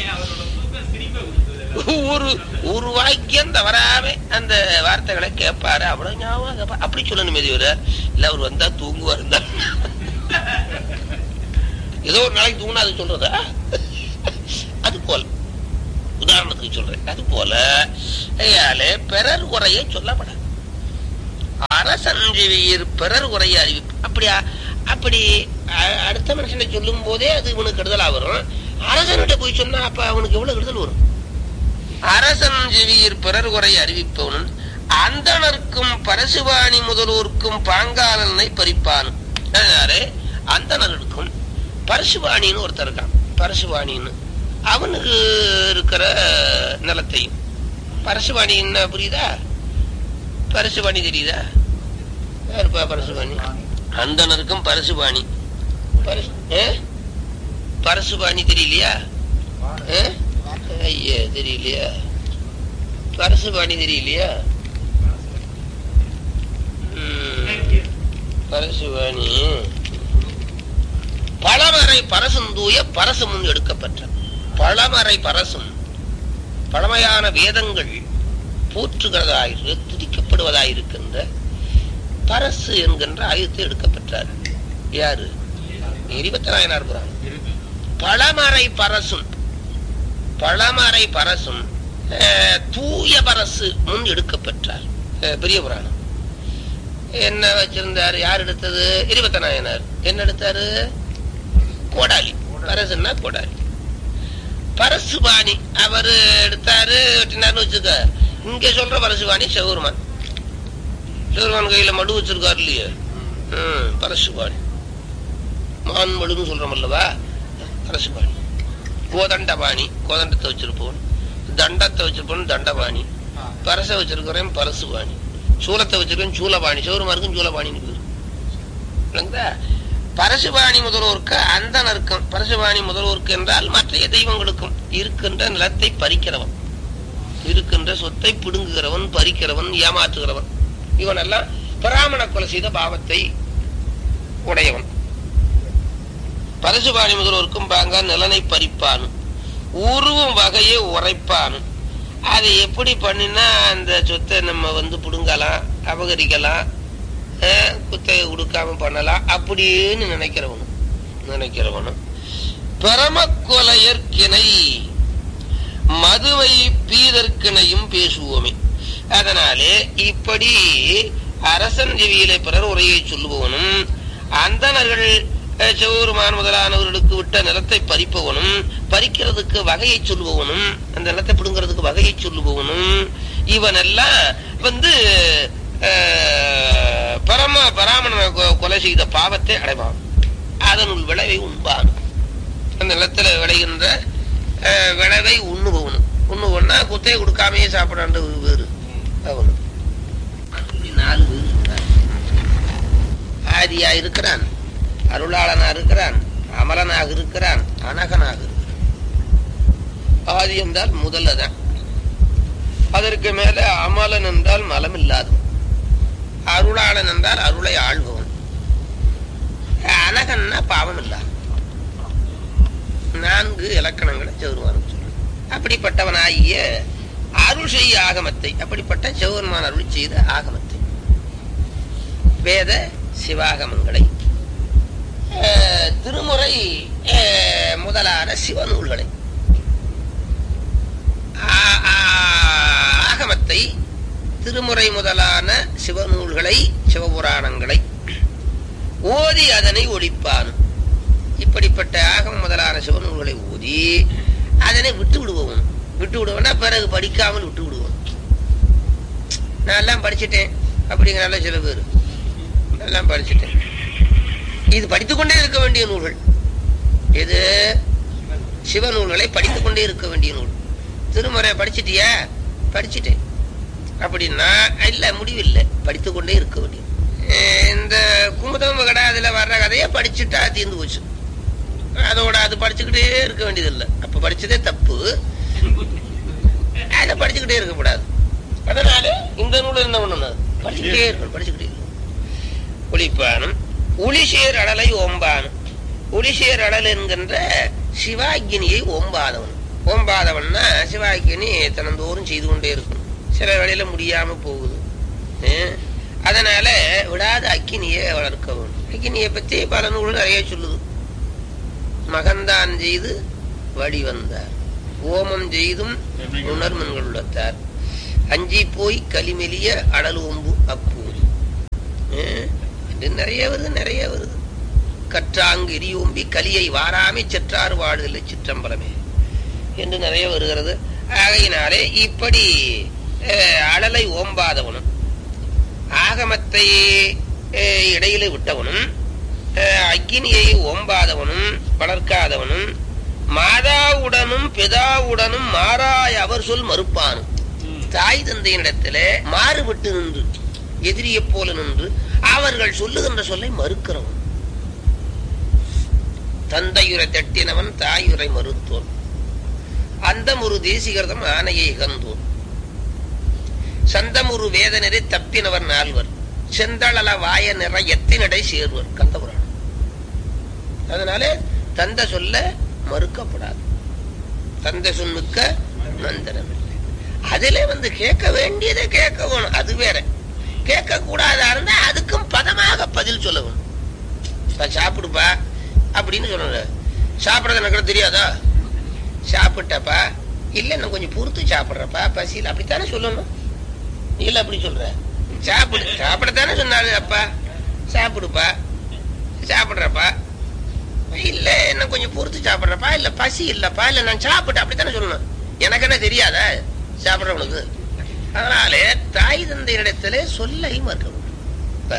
ஒரு ஒரு வாக்கியம் தவறாம அந்த வார்த்தைகளை கேட்பாரு. அவ்வளவு ஞாபகம் கேட்பாரு. அப்படி சொல்லணுமே தவிர இல்ல அவர் வந்தா தூங்குவார். ஏதோ ஒரு நாளைக்கு தூங்கினா அது சொல்றதா? அது போல உதாரணத்துக்கு சொல்றேன். அது போல பிறர் குறையை சொல்லப்படாது. அரசஞ்செவியர் பிறர் குறைய அறிவிப்பு. அப்படியா? அப்படி அடுத்த மனுஷனை சொல்லும் போதே அது இவனுக்கு கெடுதலா வரும். அரசன்கிட்ட போய் சொன்னா அப்ப அவனுக்கு எவ்வளவு கெடுதல் வரும்? அரசஞ்செவியர் பிறர் குறை அறிவிப்பவனும் அந்தனருக்கும் பரசுவாணி முதல்வோருக்கும் பாங்காலனை பறிப்பான். அதனாலே அந்தனருக்கும் பரசுவாணின்னு ஒருத்தர் இருக்கான். பரசுவாணின்னு அவனுக்கு இருக்கிற நிலத்தையும். பரசுவாணி என்ன புரியுதா? பரசுவாணி தெரியுதா? யாருப்பா பரசுவாணி? அந்தனருக்கும் பரசுவாணி. பரசுவாணி தெரியலையா? ஐயா தெரியலையா? பரசுவாணி தெரியலையா? பரசுவாணி பழமறை பரசும் தூய பரசும் எடுக்கப்பட்ட பழமறை பரசும் பழமையான வேதங்கள் போற்றுகிறதாயிரு துதிக்கப்படுவதாயிருக்கின்ற பரசு என்கின்ற ஆயுதத்தை எடுக்கப்பட்டார். யாரு? எரிபத்த நாயனார் புராணம். பழமறை பரசும் பழமறை பரசும் தூய பரசு முன் எடுக்கப்பட்டார். பெரிய புராணம் என்ன வச்சிருந்தாரு? யார் எடுத்தது? எரிபத்த நாயனார். என்ன எடுத்தாரு? கோடாலி. பரசுன்னா கோடாலி. பரசுபாணி அவரு எடுத்தாரு வச்சுக்க. இங்க சொல்ற பரசுபாணி சிவபெருமான். சிவபெருமான் கையில மடு வச்சிருக்காரு இல்லையா? ஹம் பரசுபாணி மான் மடுன்னு சொல்றோம் அல்லவா? பரசுபாணி. கோதண்டபாணி கோதண்டத்தை வச்சிருப்போம். தண்டத்தை வச்சிருப்போம் தண்டபாணி. பரச வச்சிருக்கிறேன் பரசுபாணி. சூலத்தை வச்சிருக்கேன் சூலபாணி. சிவபெருமானுக்கும் சூலபாணின்னு பேரு. பரசுபாணி முதல்வோருக்கு அந்தனருக்கும் பரசுபாணி முதல்வோருக்கு என்றால் மற்ற தெய்வங்களுக்கும் இருக்கின்ற நிலத்தை பறிக்கிறவன், இருக்கின்ற சொத்தை பிடுங்குகிறவன், பறிக்கிறவன், ஏமாற்றுகிறவன், இவன் எல்லாம் பிராமண கொலை செய்த பாவத்தை உடையவன். பரசுபாணி முதல்வோருக்கும் பாங்க நிலனை பறிப்பானும் உருவும் வகையை உரைப்பானும். அதை எப்படி பண்ணினா அந்த சொத்தை நம்ம வந்து பிடுங்கலாம், அபகரிக்கலாம், குத்தகை கொடுக்காம பண்ணலாம் அப்படின்னு நினைக்கிறவனும் நினைக்கிறவனும் பரம கொலையற்கிணை மதுவை பீதற்கிணையும் பேசுவோமே. அதனாலே இப்படி அரசன் செவியிலே பிறர் உரையை சொல்லுபவனும் அந்தனர்கள் சிவபெருமான் முதலானவர்களுக்கு விட்ட நிலத்தை பறிப்பவனும் பறிக்கிறதுக்கு வகையை சொல்லுபவனும் அந்த நிலத்தை பிடுங்கிறதுக்கு வகையை சொல்லுபவனும் இவன் எல்லாம் வந்து பரம பராமண கொலை செய்த பாவத்தை அடைவான். அதனுள் விளைவை உண்பான். அந்த நிலத்துல விளைகின்ற விளைவை உண்ணுபவனும். உண்ணுபவனா குத்தையை கொடுக்காமையே சாப்பிடாண்டு வேறு அவனு. நாலு பேர் ஆதியா இருக்கிறான், அருளாளனா இருக்கிறான், அமலனாக இருக்கிறான், அனகனாக இருக்கிறான். ஆதி என்றால் முதல்லதான். அதற்கு மேல அமலன் என்றால் மலம் இல்லாதவன். அருளாளன் என்றால் அருளை ஆள்பவன். அனகன்னா பாவம் இல்லாத. நான்கு இலக்கணங்களை சிவபெருமான் சொல்றான். அப்படிப்பட்டவனாகிய அருள் செய்ய ஆகமத்தை, அப்படிப்பட்ட சிவபெருமான் அருள் செய்த ஆகமத்தை, வேத சிவாகமங்களை, திருமுறை முதலான சிவநூல்களை, ஆகமத்தை, திருமுறை முதலான சிவநூல்களை, சிவபுராணங்களை ஓதி அதனை ஒழிப்பான். இப்படிப்பட்ட ஆகம முதலான சிவநூல்களை ஓதி அதனை விட்டு விடுவோம். விட்டு விடுவோம்னா பிறகு படிக்காமல் விட்டு விடுவோம். நான் எல்லாம் படிச்சுட்டேன் அப்படிங்கிறால சில பேர். எல்லாம் படிச்சுட்டேன். இது படித்துக்கொண்டே இருக்க வேண்டிய நூல்கள். இது சிவநூல்களை படித்துக்கொண்டே இருக்க வேண்டிய நூல். திருமுறை படிச்சுட்டியா? படிச்சுட்டேன் அப்படின்னா இல்ல, முடிவில்லை, படித்துக்கொண்டே இருக்க வேண்டிய. இந்த குமுதம் கடை அதுல வர்ற கதையை படிச்சுட்டா தீர்ந்து போச்சு. அதோட அது படிச்சுக்கிட்டே இருக்க வேண்டியது இல்லை. அப்ப படிச்சதே தப்பு. அதை படிச்சுக்கிட்டே இருக்கக்கூடாது. அதனால இந்த நூல் என்ன பண்ணணும்? படிச்சுக்கிட்டே இருக்கணும். படிச்சுக்கிட்டே இருக்கணும். ஒளிப்பானும் ஒளிசேர் அடலை ஓம்பானும். ஒளிசேர் அடல் என்கின்ற சிவாக்கினியை ஓம்பாதவன். ஓம்பாதவன்னா சிவாக்கினி தினந்தோறும் செய்து கொண்டே இருக்கணும். சில வேளையில முடியாம போகுது. அதனால விடாத அக்கினியை வளர்க்க வேணும். அக்கினியை பத்தி பல நூல்கள் நிறைய சொல்லுது. மகந்தான் செய்து வடிவந்தார். ஓமம் செய்தும் உணர்மன்கள் உள்ளத்தார். அஞ்சி போய் களிமெலிய அடல் ஓம்பு அப்பூரி. இது நிறைய வருது நிறைய வருது. கற்றாங்கு எரியோம்பி கலியை வாராமை செற்றாறு வாடுதலை சிற்றம்பலமே என்று நிறைய வருகிறது. ஆகையினாலே இப்படி அடலை ஓம்பாதவனும் ஆகமத்தை இடையில விட்டவனும் அக்கினியை ஓம்பாதவனும் வளர்க்காதவனும் மாதாவுடனும் பிதாவுடனும் மாறாய் அவர் சொல் மறுப்பானும் தாய் தந்தையினிடத்திலே மாறுபட்டு நின்று எதிரிய போல நின்று அவர்கள் சொல்லுகின்ற சொல்லை மறுக்கிறவன். தந்தையுரை தட்டினவன் தாயுரை மறுத்தோன். அந்த ஒரு தேசிகர்தம் ஆணையை இகந்தோன். சந்தமுரு வேதனரை தப்பினவர் நால்வர் செந்தளல வாய நிற எத்தினடை சேர்வர். கந்தபுராணம். அதனால தந்த சொல்ல மறுக்கப்படாது. தந்த சொன்னுக்க மந்திரம் இல்லை. அதிலே வந்து கேட்க வேண்டியதை கேட்க வேணும். அது வேற. கேட்க கூடாதா இருந்தா அதுக்கும் பதமாக பதில் சொல்ல வேணும். சாப்பிடுப்பா அப்படின்னு சொல்ல. சாப்பிடறது எனக்கு தெரியாதா? சாப்பிட்டப்பா இல்ல நான் கொஞ்சம் பொறுத்து சாப்பிடுறப்பா பசியில் அப்படித்தானே சொல்லணும். இல்ல அப்படி சொல்ற சாப்பிடு சாப்பிடத்தானே சொன்னாரு. அப்பா சாப்பிடுப்பா சாப்பிடுறப்பா இல்ல என்ன கொஞ்சம் பொறுத்து சாப்பிடுறப்பா இல்ல பசி இல்லப்பா இல்ல நான் சாப்பிட்டு அப்படித்தானே சொல்லணும். எனக்கு என்ன தெரியாத சாப்பிடுறவனுக்கு? அதனாலே தாய் தந்தையிடத்துல சொல்லை மறுக்கணும். இப்ப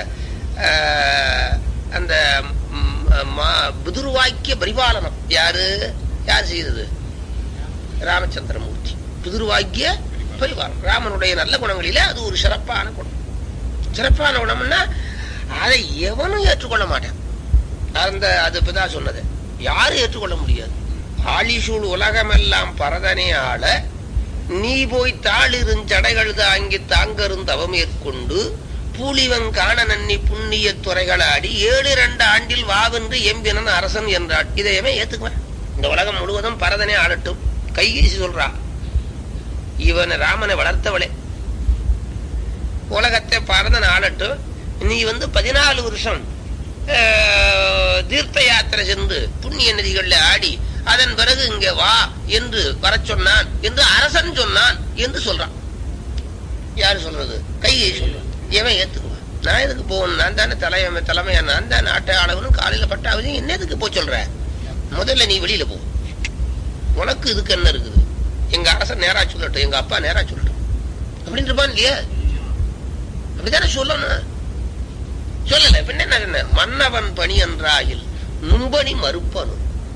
அந்த புதுருவாக்கிய பரிபாலனம் யாரு யார் செய்தது? ராமச்சந்திரமூர்த்தி. புதுருவாக்கிய பரிபாலனம் ராமனுடைய நல்ல குணங்களிலே அது ஒரு சிறப்பான குணம். சிறப்பான குணம்னா அதை எவனும் ஏற்றுக்கொள்ள மாட்டான். அந்த அது இப்பதான் சொன்னது யாரும் ஏற்றுக்கொள்ள முடியாது. ஆழிசூழ் உலகமெல்லாம் பரதனே ஆள நீ போய் தாளிருஞ்சடைகள் தாங்கி தாங்கரும் தவமேற்கொண்டு பூலிவன் காண நன்னி புண்ணிய துறைகளாடி ஏழு இரண்டு ஆண்டில் வாவென்று எம்பினன் அரசன் என்றாள். இதையவே ஏத்துக்குவேன். இந்த உலகம் முழுவதும் பரதனே ஆளட்டும். கைகேசி சொல்றா இவன் ராமனை வளர்த்தவளே உலகத்தை பரதன் ஆளட்டும். நீ வந்து பதினாலு வருஷம் தீர்த்த யாத்திரை சென்று புண்ணிய நதிகள்ல ஆடி அதன் பிறகு இங்க வா என்று வர சொன்னான் என்று அரசன் சொன்னான் என்று சொல்றான். யாரு சொல்றது? கைகேசி சொல்றான். எவன் ஏத்துக்குவான்? நான் எதுக்கு போகணும்? நான் தானே தலைமை தலைமையா நான் தான் நாட்டை ஆளவனும் காலையில பட்டாவது என்ன எதுக்கு போய் சொல்ற? முதல்ல நீ வெளியில போ. உனக்கு இதுக்கு என்ன இருக்குது? எங்க அரசன் நேரா சொல்லட்டும், எங்க அப்பா நேரா சொல்லட்டும் அப்படின்னு இருப்பான் இல்லையா? அப்படித்தானே சொல்லணும். சொல்லல பின்ன என்ன? மன்னவன் பணி என்றாயில் நும்பணி மறுப்பனும்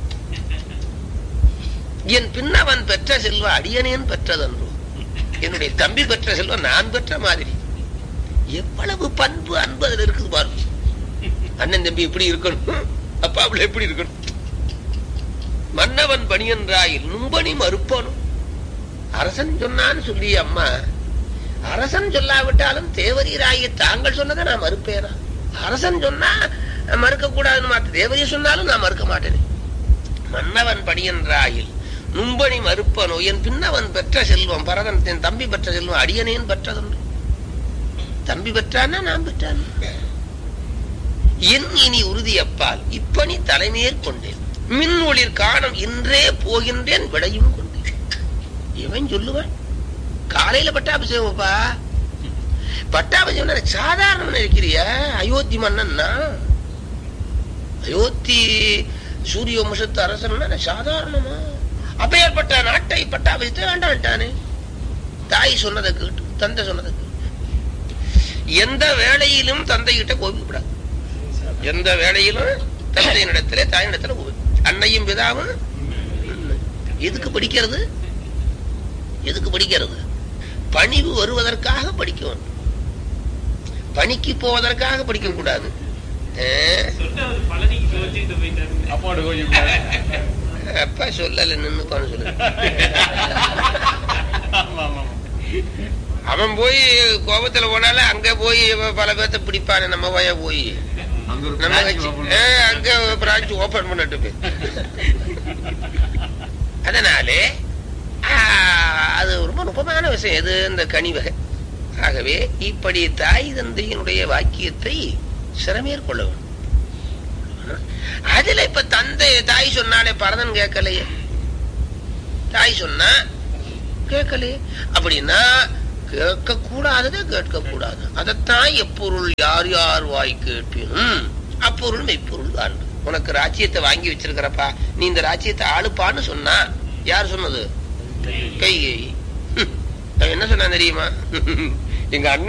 என் பின்னவன் பெற்ற செல்வ அடியனேன் பெற்றதன்றோ. என்னுடைய தம்பி பெற்ற செல்வம் நான் பெற்ற மாதிரி. எவ்வளவு பண்பு அன்பு அதுல இருக்குது பாருங்க. அண்ணன் தம்பி எப்படி இருக்கணும், அப்பா அவள எப்படி இருக்கணும். மன்னவன் பணி என்றாயில் நும்பணி மறுப்பனும். அரசன் சொன்னான்னு சொல்லி அம்மா அரசன் சொல்லாவிட்டாலும் தேவரீராகிய தாங்கள் சொன்னதை நான் மறுப்பேனா? அரசன் சொன்னா மறுக்க கூடாதுன்னு மாத்த தேவரீர் சொன்னாலும் நான் மறுக்க மாட்டேன். மன்னவன் பணி என்றாயில் நும்பணி மறுப்பனோ என் பின்னவன் பெற்ற செல்வம் பரதன் என் தம்பி பெற்ற செல்வம் அடியனேன் பெற்றதன்று. தம்பி பெற்றானா நான் பெற்றான். என் இனி உறுதியப்பால் இப்பணி தலைமையேற் கொண்டேன். மின் ஒளிர் காணும் இன்றே போகின்றேன் விடையும் கொண்டேன். இவன் சொல்லுவான் காலையில பட்டாபிஷேகம்ப்பா. பட்டாபிஷேகம் சாதாரண இருக்கிறிய அயோத்தி மன்னன்னா அயோத்தி சூரிய வம்சத்து அரசன் சாதாரணமா? அப்பேற்பட்ட நாட்டை பட்டாபிஷேகத்தை வேண்டான்ட்டானே. தாய் சொன்னதை கேட்டு தந்தை சொன்னதை கேட்டு எந்த வேளையிலும் தந்தைகிட்ட கோபிக்கப்படாது. எந்த வேளையிலும் தந்தையினிடத்திலே தாயினிடத்துல கோபி. அன்னையும் பிதாவும் எதுக்கு படிக்கிறது? எதுக்கு படிக்கிறது? பணிவு வருவதற்காக படிக்க வேண்டும். பணிக்கு போவதற்காக படிக்க கூடாது. அப்பா சொல்லல நின்னுப்பான்னு சொல்லு. அவன் போய் கோபத்துல போனால அங்க போய் பல பேர்த்த பிடிப்பானே. நம்ம வய போய் அங்க பிரான்ச் ஓபன் பண்ணிட்டு. அதனாலே அது ரொம்ப நுட்பமான விஷயம் எது இந்த கனிவகை. ஆகவே இப்படி தாய் தந்தையினுடைய வாக்கியத்தை சிறமேற்கொள்ள வேண்டும். அதுல இப்ப தந்தை தாய் சொன்னாலே பரதன் கேட்கலையே, தாய் சொன்னா கேட்கலையே. அப்படின்னா கேட்க கூடாததை கேட்க கூடாது. அதத்தான் எப்பொருள் யார் யார் வாய் கேட்பினும் அப்பொருள் மெய்ப்பொருள் தான். உனக்கு ராஜ்யத்தை வாங்கி வச்சிருக்கிறப்பா, நீ இந்த ராஜ்யத்தை ஆளுப்பான்னு சொன்னா யார் சொன்னது? கைகேயி. என்ன சொன்னா தெரியுமா? எங்க அண்ணன்